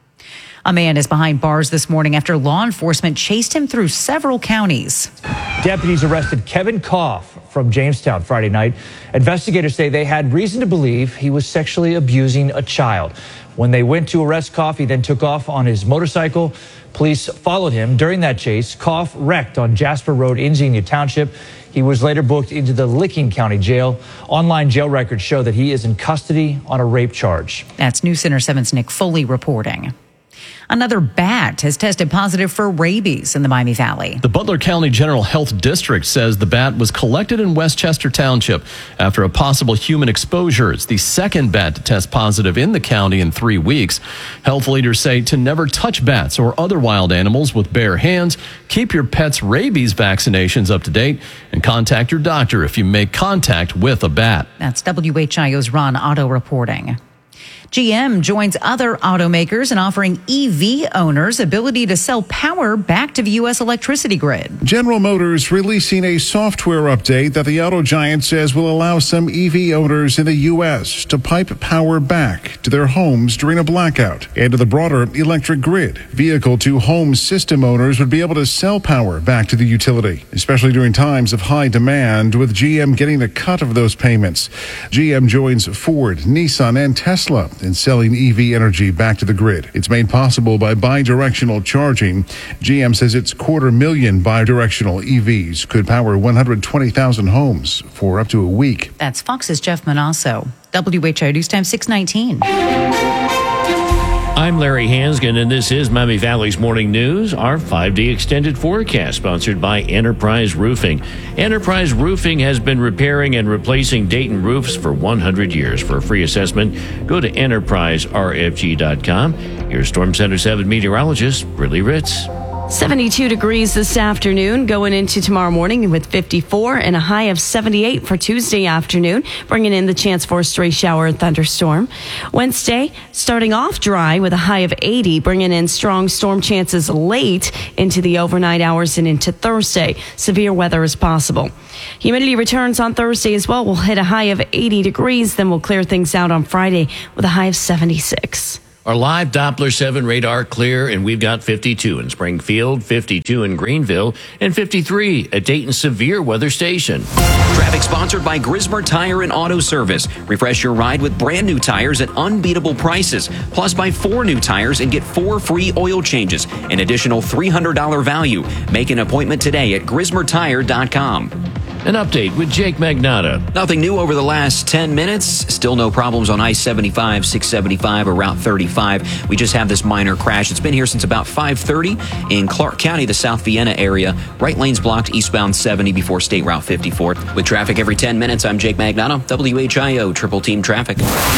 [SPEAKER 3] A man is behind bars this morning after law enforcement chased him through several counties.
[SPEAKER 28] Deputies arrested Kevin Koff from Jamestown Friday night. Investigators say they had reason to believe he was sexually abusing a child. When they went to arrest Koff, he then took off on his motorcycle. Police followed him. During that chase, Koff wrecked on Jasper Road in Xenia Township. He was later booked into the Licking County Jail. Online jail records show that he is in custody on a rape charge.
[SPEAKER 3] That's News Center seven's Nick Foley reporting. Another bat has tested positive for rabies in the Miami Valley.
[SPEAKER 17] The Butler County General Health District says the bat was collected in Westchester Township after a possible human exposure. It's the second bat to test positive in the county in three weeks. Health leaders say to never touch bats or other wild animals with bare hands, keep your pet's rabies vaccinations up to date, and contact your doctor if you make contact with a bat.
[SPEAKER 3] That's W H I O's Ron Otto reporting. G M joins other automakers in offering E V owners ability to sell power back to the U S electricity grid.
[SPEAKER 23] General Motors releasing a software update that the auto giant says will allow some E V owners in the U S to pipe power back to their homes during a blackout and to the broader electric grid. Vehicle-to-home system owners would be able to sell power back to the utility, especially during times of high demand, with G M getting a cut of those payments. G M joins Ford, Nissan, and Tesla in selling E V energy back to the grid. It's made possible by bidirectional charging. G M says its quarter million bidirectional E Vs could power one hundred twenty thousand homes for up to a week.
[SPEAKER 3] That's Fox's Jeff Manasso. W H I O News Time six nineteen.
[SPEAKER 6] I'm Larry Hansgen, and this is Miami Valley's Morning News, our five-day extended forecast, sponsored by Enterprise Roofing. Enterprise Roofing has been repairing and replacing Dayton roofs for one hundred years. For a free assessment, go to enterprise r f g dot com. Here's Storm Center seven meteorologist Briley Ritz.
[SPEAKER 7] seventy-two degrees this afternoon, going into tomorrow morning with fifty-four and a high of seventy-eight for Tuesday afternoon, bringing in the chance for a stray shower and thunderstorm. Wednesday, starting off dry with a high of eighty, bringing in strong storm chances late into the overnight hours and into Thursday. Severe weather is possible. Humidity returns on Thursday as well. We'll hit a high of eighty degrees, then we'll clear things out on Friday with a high of seventy-six.
[SPEAKER 6] Our live Doppler seven radar clear, and we've got fifty-two in Springfield, fifty-two in Greenville, and fifty-three at Dayton Severe Weather Station.
[SPEAKER 8] Traffic sponsored by Grismer Tire and Auto Service. Refresh your ride with brand new tires at unbeatable prices. Plus, buy four new tires and get four free oil changes, an additional three hundred dollars value. Make an appointment today at grismer tire dot com.
[SPEAKER 6] An update with Jake Magnotta.
[SPEAKER 8] Nothing new over the last ten minutes. Still no problems on I seventy-five, six seventy-five, or Route thirty-five. We just have this minor crash. It's been here since about five thirty in Clark County, the South Vienna area. Right lanes blocked eastbound seventy before State Route fifty-four. With traffic every ten minutes, I'm Jake Magnotta, W H I O Triple Team Traffic.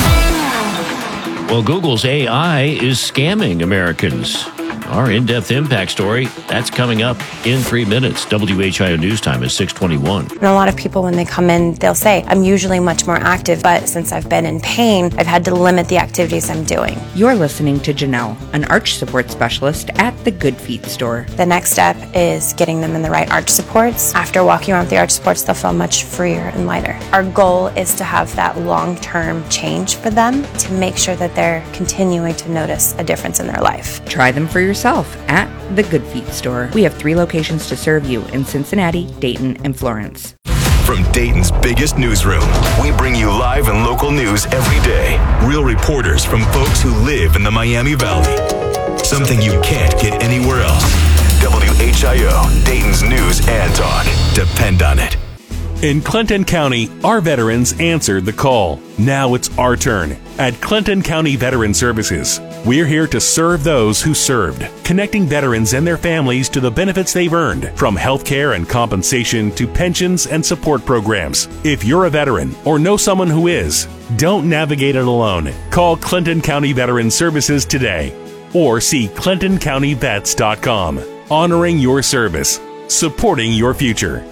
[SPEAKER 6] Well, Google's A I is scamming Americans. Our in-depth impact story, that's coming up in three minutes. W H I O News Time is six twenty-one.
[SPEAKER 1] And a lot of people, when they come in, they'll say, I'm usually much more active, but since I've been in pain, I've had to limit the activities I'm doing.
[SPEAKER 11] You're listening to Janelle, an arch support specialist at the Good Feet store.
[SPEAKER 1] The next step is getting them in the right arch supports. After walking around with the arch supports, they'll feel much freer and lighter. Our goal is to have that long-term change for them to make sure that they're continuing to notice a difference in their life.
[SPEAKER 11] Try them for yourself at the Good Feet store. We have three locations to serve you in Cincinnati, Dayton, and Florence.
[SPEAKER 4] From Dayton's biggest newsroom, we bring you live and local news every day. Real reporters from folks who live in the Miami Valley. Something you can't get anywhere else. W H I O, Dayton's news and talk. Depend on it.
[SPEAKER 12] In Clinton County, our veterans answered the call. Now it's our turn. At Clinton County Veteran Services, we're here to serve those who served, connecting veterans and their families to the benefits they've earned, from health care and compensation to pensions and support programs. If you're a veteran or know someone who is, don't navigate it alone. Call Clinton County Veteran Services today or see clinton county vets dot com. Honoring your service, supporting your future.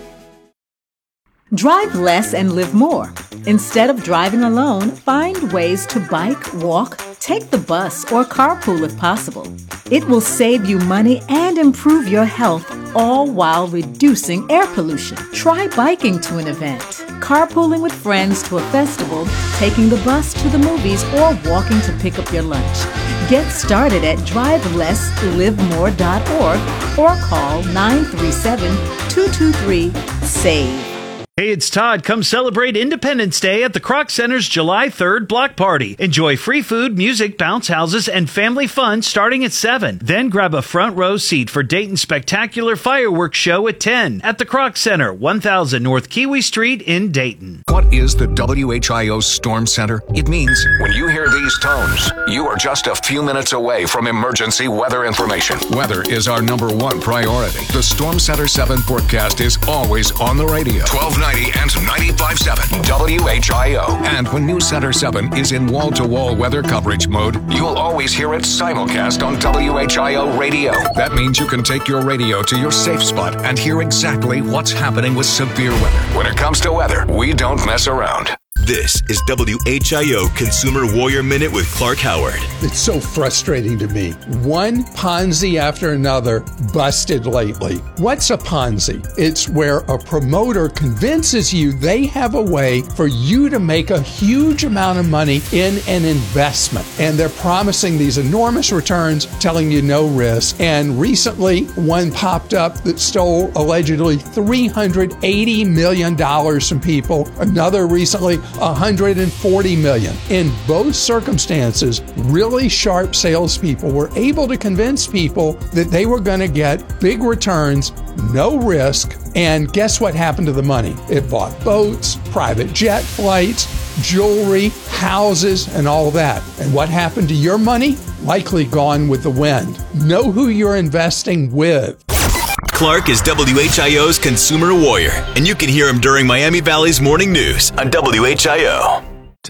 [SPEAKER 16] Drive less and live more. Instead of driving alone, find ways to bike, walk, take the bus, or carpool if possible. It will save you money and improve your health, all while reducing air pollution. Try biking to an event, carpooling with friends to a festival, taking the bus to the movies, or walking to pick up your lunch. Get started at drive less live more dot org or call nine three seven, two two three, SAVE.
[SPEAKER 14] Hey, it's Todd. Come celebrate Independence Day at the Kroc Center's July third block party. Enjoy free food, music, bounce houses, and family fun starting at seven. Then grab a front row seat for Dayton's spectacular fireworks show at ten at the Kroc Center, one thousand North Kiwi Street in Dayton.
[SPEAKER 18] What is the W H I O Storm Center? It means when you hear these tones, you are just a few minutes away from emergency weather information. Weather is our number one priority. The Storm Center seven forecast is always on the radio. twelve ninety and ninety-five point seven W H I O. And when News Center seven is in wall-to-wall weather coverage mode, you'll always hear it simulcast on W H I O radio. That means you can take your radio to your safe spot and hear exactly what's happening with severe weather. When it comes to weather, we don't mess around.
[SPEAKER 4] This is W H I O Consumer Warrior Minute with Clark Howard.
[SPEAKER 27] It's so frustrating to me. One Ponzi after another busted lately. What's a Ponzi? It's where a promoter convinces you they have a way for you to make a huge amount of money in an investment. And they're promising these enormous returns, telling you no risk. And recently, one popped up that stole allegedly three hundred eighty million dollars from people. Another recently, one hundred forty million dollars. In both circumstances, really sharp salespeople were able to convince people that they were going to get big returns, no risk, and guess what happened to the money? It bought boats, private jet flights, jewelry, houses, and all that. And what happened to your money? likely gone with the wind. Know who you're investing with.
[SPEAKER 4] Clark is W H I O's consumer warrior, and you can hear him during Miami Valley's morning news on W H I O.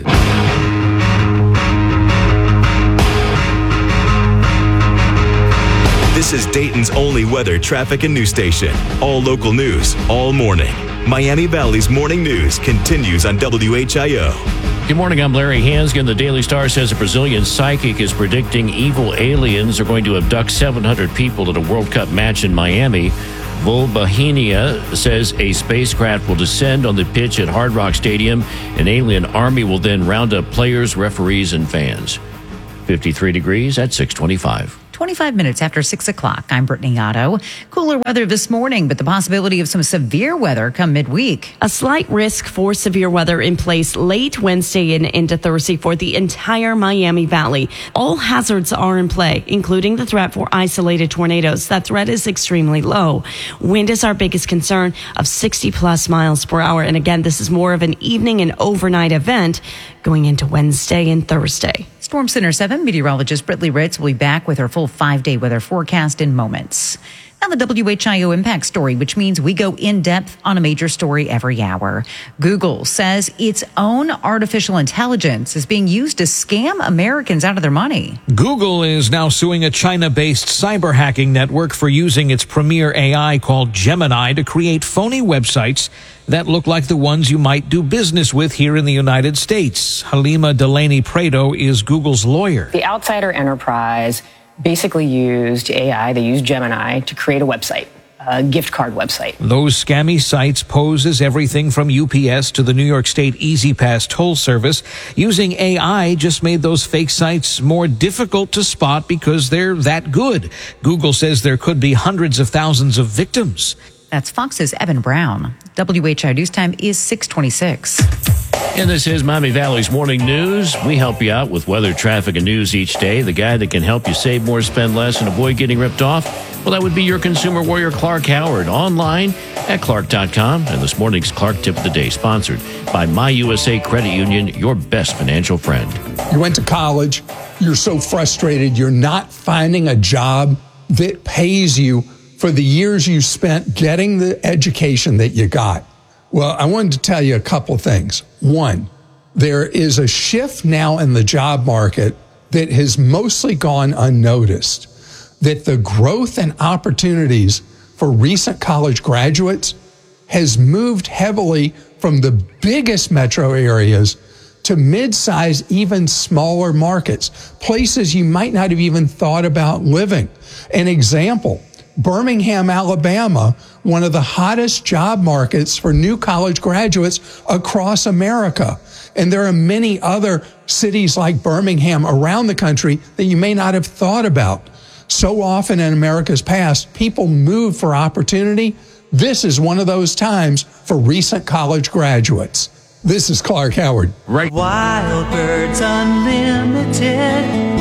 [SPEAKER 4] This is Dayton's only weather, traffic, and news station. All local news, all morning. Miami Valley's morning news continues on W H I O.
[SPEAKER 6] Good morning, I'm Larry Hansgen. The Daily Star says a Brazilian psychic is predicting evil aliens are going to abduct seven hundred people at a World Cup match in Miami. Volbahenia says a spacecraft will descend on the pitch at Hard Rock Stadium. An alien army will then round up players, referees, and fans. fifty-three degrees at six twenty-five.
[SPEAKER 3] twenty-five minutes after six o'clock. I'm Brittany Otto. Cooler weather this morning, but the possibility of some severe weather come midweek.
[SPEAKER 7] A slight risk for severe weather in place late Wednesday and into Thursday for the entire Miami Valley. All hazards are in play, including the threat for isolated tornadoes. That threat is extremely low. Wind is our biggest concern of sixty plus miles per hour. And again, this is more of an evening and overnight event going into Wednesday and Thursday.
[SPEAKER 3] Storm Center seven meteorologist Britley Ritz will be back with her full five-day weather forecast in moments. Now the W H I O Impact Story, which means we go in-depth on a major story every hour. Google says its own artificial intelligence is being used to scam Americans out of their money.
[SPEAKER 2] Google is now suing a China-based cyber hacking network for using its premier A I called Gemini to create phony websites that look like the ones you might do business with here in the United States. Halima Delaney Prado is Google's lawyer.
[SPEAKER 10] The Outsider Enterprise basically used A I, they used Gemini to create a website, a gift card website.
[SPEAKER 2] Those scammy sites pose as everything from U P S to the New York State Easy Pass toll service. Using A I just made those fake sites more difficult to spot because they're that good. Google says there could be hundreds of thousands of victims.
[SPEAKER 3] That's Fox's Evan Brown. W H I O News Time is six twenty-six.
[SPEAKER 6] And this is Miami Valley's Morning News. We help you out with weather, traffic, and news each day. The guy that can help you save more, spend less, and avoid getting ripped off, well, that would be your consumer warrior, Clark Howard, online at clark dot com. And this morning's Clark Tip of the Day, sponsored by My U S A Credit Union, your best financial friend.
[SPEAKER 27] You went to college, you're so frustrated, you're not finding a job that pays you for the years you spent getting the education that you got. Well, I wanted to tell you a couple things. One, there is a shift now in the job market that has mostly gone unnoticed, that the growth and opportunities for recent college graduates has moved heavily from the biggest metro areas to mid-size, even smaller markets, places you might not have even thought about living. An example, Birmingham, Alabama, one of the hottest job markets for new college graduates across America. And there are many other cities like Birmingham around the country that you may not have thought about. So often in America's past, people move for opportunity. This is one of those times for recent college graduates. This is Clark Howard.
[SPEAKER 13] Right. Wild Birds Unlimited.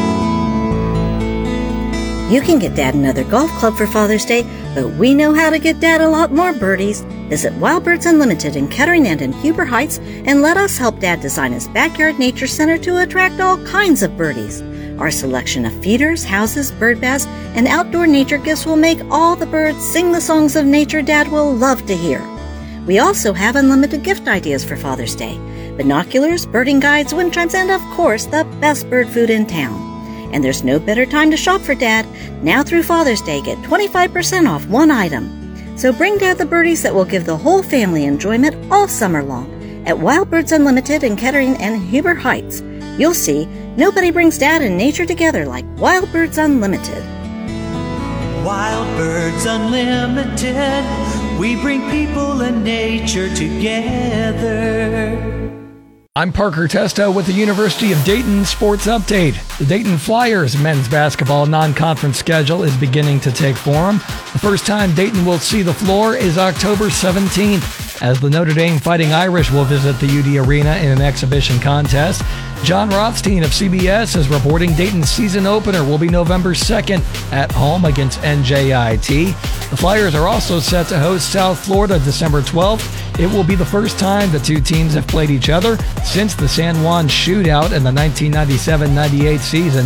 [SPEAKER 19] You can get Dad another golf club for Father's Day, but we know how to get Dad a lot more birdies. Visit Wild Birds Unlimited in Kettering and in Huber Heights and let us help Dad design his backyard nature center to attract all kinds of birdies. Our selection of feeders, houses, bird baths, and outdoor nature gifts will make all the birds sing the songs of nature Dad will love to hear. We also have unlimited gift ideas for Father's Day. Binoculars, birding guides, wind chimes, and of course, the best bird food in town. And there's no better time to shop for Dad. Now through Father's Day, get twenty-five percent off one item. So bring Dad the birdies that will give the whole family enjoyment all summer long. At Wild Birds Unlimited in Kettering and Huber Heights, you'll see nobody brings Dad and nature together like Wild Birds Unlimited.
[SPEAKER 13] Wild Birds Unlimited, we bring people and nature together.
[SPEAKER 20] I'm Parker Testo with the University of Dayton Sports Update. The Dayton Flyers men's basketball non-conference schedule is beginning to take form. The first time Dayton will see the floor is October seventeenth, as the Notre Dame Fighting Irish will visit the U D Arena in an exhibition contest. John Rothstein of C B S is reporting Dayton's season opener will be November second at home against N J I T. The Flyers are also set to host South Florida December twelfth. It will be the first time the two teams have played each other since the San Juan shootout in the nineteen ninety-seven ninety-eight season.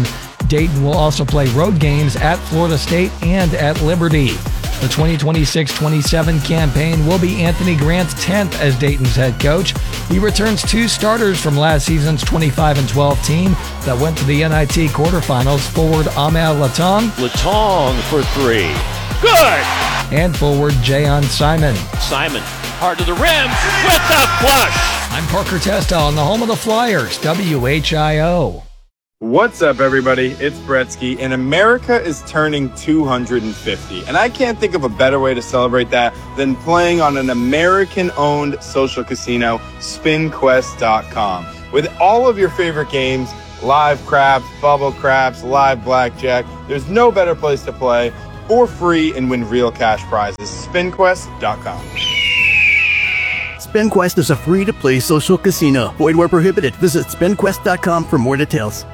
[SPEAKER 20] Dayton will also play road games at Florida State and at Liberty. The twenty twenty-six twenty-seven campaign will be Anthony Grant's tenth as Dayton's head coach. He returns two starters from last season's twenty-five and twelve team that went to the N I T quarterfinals, forward Amel Latong.
[SPEAKER 6] Latong for three. Good!
[SPEAKER 20] And forward Jayon Simon.
[SPEAKER 6] Simon, hard to the rim with the flush.
[SPEAKER 20] I'm Parker Testa on the home of the Flyers, W H I O.
[SPEAKER 5] What's up, everybody? It's Bretsky, and America is turning two hundred fifty. And I can't think of a better way to celebrate that than playing on an American-owned social casino, spin quest dot com. With all of your favorite games, live craps, bubble craps, live blackjack, there's no better place to play for free and win real cash prizes. spin quest dot com.
[SPEAKER 9] SpinQuest is a free-to-play social casino. Void where prohibited. Visit spin quest dot com for more details.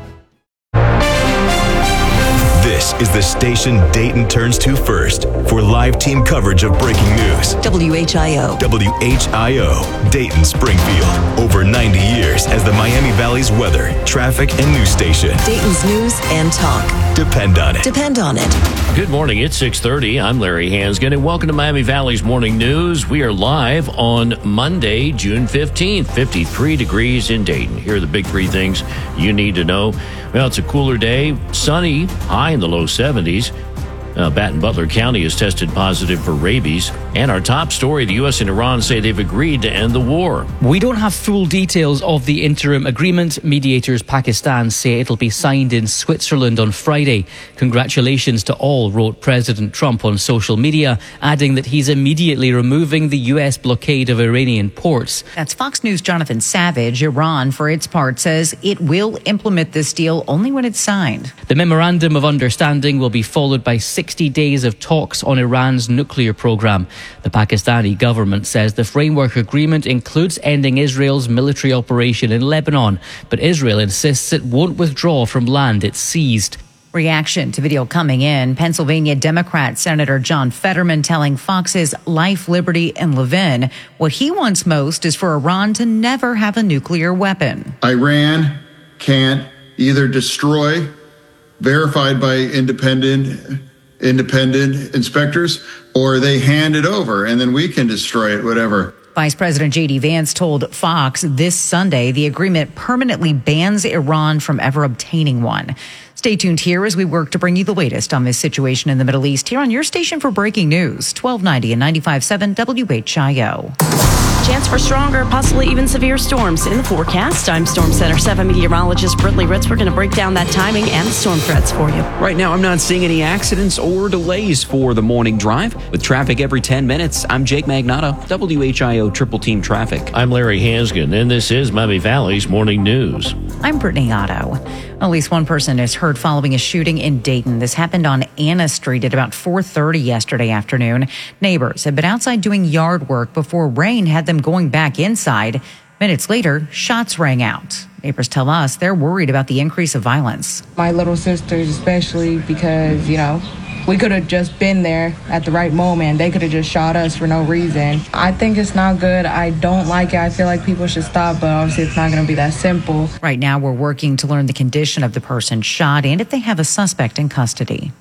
[SPEAKER 4] This is the station Dayton turns to first for live team coverage of breaking news.
[SPEAKER 15] W H I O.
[SPEAKER 4] W H I O, Dayton Springfield. Over ninety years as the Miami Valley's weather, traffic, and news station.
[SPEAKER 15] Dayton's news and talk.
[SPEAKER 4] Depend on it.
[SPEAKER 15] Depend on it.
[SPEAKER 6] Good morning. It's six thirty. I'm Larry Hansgen, and welcome to Miami Valley's Morning News. We are live on Monday, June fifteenth, fifty-three degrees in Dayton. Here are the big three things you need to know. Well, it's a cooler day, sunny, high in the low seventies. Uh, Baton Butler County has tested positive for rabies. And our top story, the U S and Iran say they've agreed to end the war.
[SPEAKER 21] We don't have full details of the interim agreement. Mediators Pakistan say it'll be signed in Switzerland on Friday. Congratulations to all, wrote President Trump on social media, adding that he's immediately removing the U S blockade of Iranian ports.
[SPEAKER 3] That's Fox News' Jonathan Savage. Iran, for its part, says it will implement this deal only when it's signed.
[SPEAKER 21] The memorandum of understanding will be followed by sixty days of talks on Iran's nuclear program. The Pakistani government says the framework agreement includes ending Israel's military operation in Lebanon, but Israel insists it won't withdraw from land it seized.
[SPEAKER 3] Reaction to video coming in. Pennsylvania Democrat Senator John Fetterman telling Fox's Life, Liberty, and Levin what he wants most is for Iran to never have a nuclear weapon.
[SPEAKER 22] Iran can't either destroy, verified by independent independent inspectors, or they hand it over and then we can destroy it, whatever.
[SPEAKER 3] Vice President J D Vance told Fox this Sunday the agreement permanently bans Iran from ever obtaining one. Stay tuned here as we work to bring you the latest on this situation in the Middle East here on your station for breaking news, twelve ninety and ninety-five point seven W H I O.
[SPEAKER 7] Chance for stronger, possibly even severe storms in the forecast. I'm Storm Center seven meteorologist Brittany Ritz. We're going to break down that timing and the storm threats for you.
[SPEAKER 8] Right now, I'm not seeing any accidents or delays for the morning drive. With traffic every ten minutes, I'm Jake Magnato, W H I O Triple Team Traffic.
[SPEAKER 6] I'm Larry Hansgen, and this is Miami Valley's Morning News.
[SPEAKER 3] I'm Brittany Otto. At least one person is hurt following a shooting in Dayton. This happened on Anna Street at about four thirty yesterday afternoon. Neighbors had been outside doing yard work before rain had them going back inside. Minutes later, shots rang out. Neighbors tell us they're worried about the increase of violence.
[SPEAKER 24] My little sisters especially, because, you know, we could have just been there at the right moment. They could have just shot us for no reason. I think it's not good. I don't like it. I feel like people should stop, but obviously it's not going to be that simple.
[SPEAKER 3] Right now, we're working to learn the condition of the person shot and if they have a suspect in custody.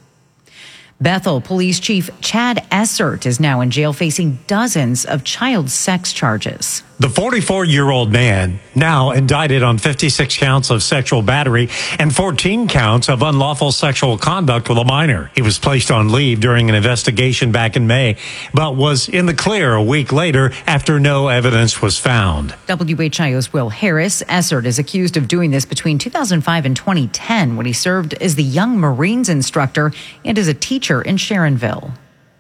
[SPEAKER 3] Bethel Police Chief Chad Essert is now in jail facing dozens of child sex charges.
[SPEAKER 25] The forty-four-year-old man, now indicted on fifty-six counts of sexual battery and fourteen counts of unlawful sexual conduct with a minor. He was placed on leave during an investigation back in May, but was in the clear a week later after no evidence was found.
[SPEAKER 3] W H I O's Will Harris. Essert is accused of doing this between two thousand five and twenty ten when he served as the Young Marines instructor and as a teacher in Sharonville.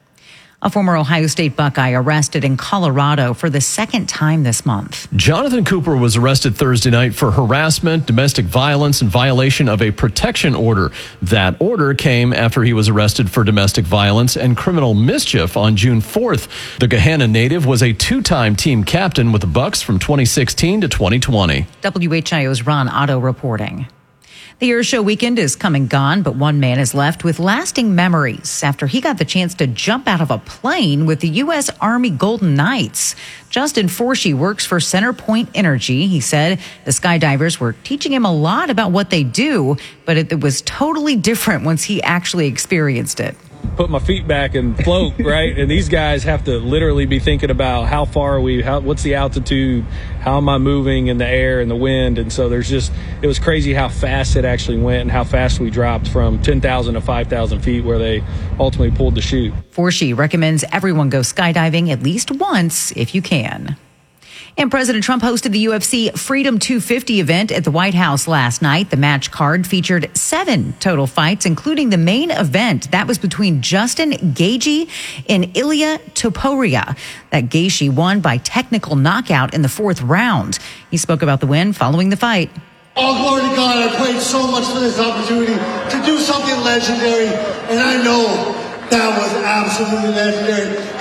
[SPEAKER 3] A former Ohio State Buckeye arrested in Colorado for the second time this month.
[SPEAKER 17] Jonathan Cooper was arrested Thursday night for harassment, domestic violence, and violation of a protection order. That order came after he was arrested for domestic violence and criminal mischief on June fourth. The Gahanna native was a two-time team captain with the Bucks from twenty sixteen to twenty twenty.
[SPEAKER 3] W H I O's Ron Otto reporting. The Air Show weekend is come and gone, but one man is left with lasting memories after he got the chance to jump out of a plane with the U S Army Golden Knights. Justin Forshee works for Centerpoint Energy. He said the skydivers were teaching him a lot about what they do, but it, it was totally different once he actually experienced it.
[SPEAKER 1] Put my feet back and float, right? And these guys have to literally be thinking about how far are we, how, what's the altitude, how am I moving in the air and the wind? And so there's just, it was crazy how fast it actually went and how fast we dropped from ten thousand to five thousand feet where they ultimately pulled the chute.
[SPEAKER 3] Forshee recommends everyone go skydiving at least once if you can. And President Trump hosted the U F C Freedom two fifty event at the White House last night. The match card featured seven total fights, including the main event. That was between Justin Gaethje and Ilia Topuria. That Gaethje won by technical knockout in the fourth round. He spoke about the win following the fight.
[SPEAKER 11] All glory to God. I prayed so much for this opportunity to do something legendary, and I know that was absolutely legendary.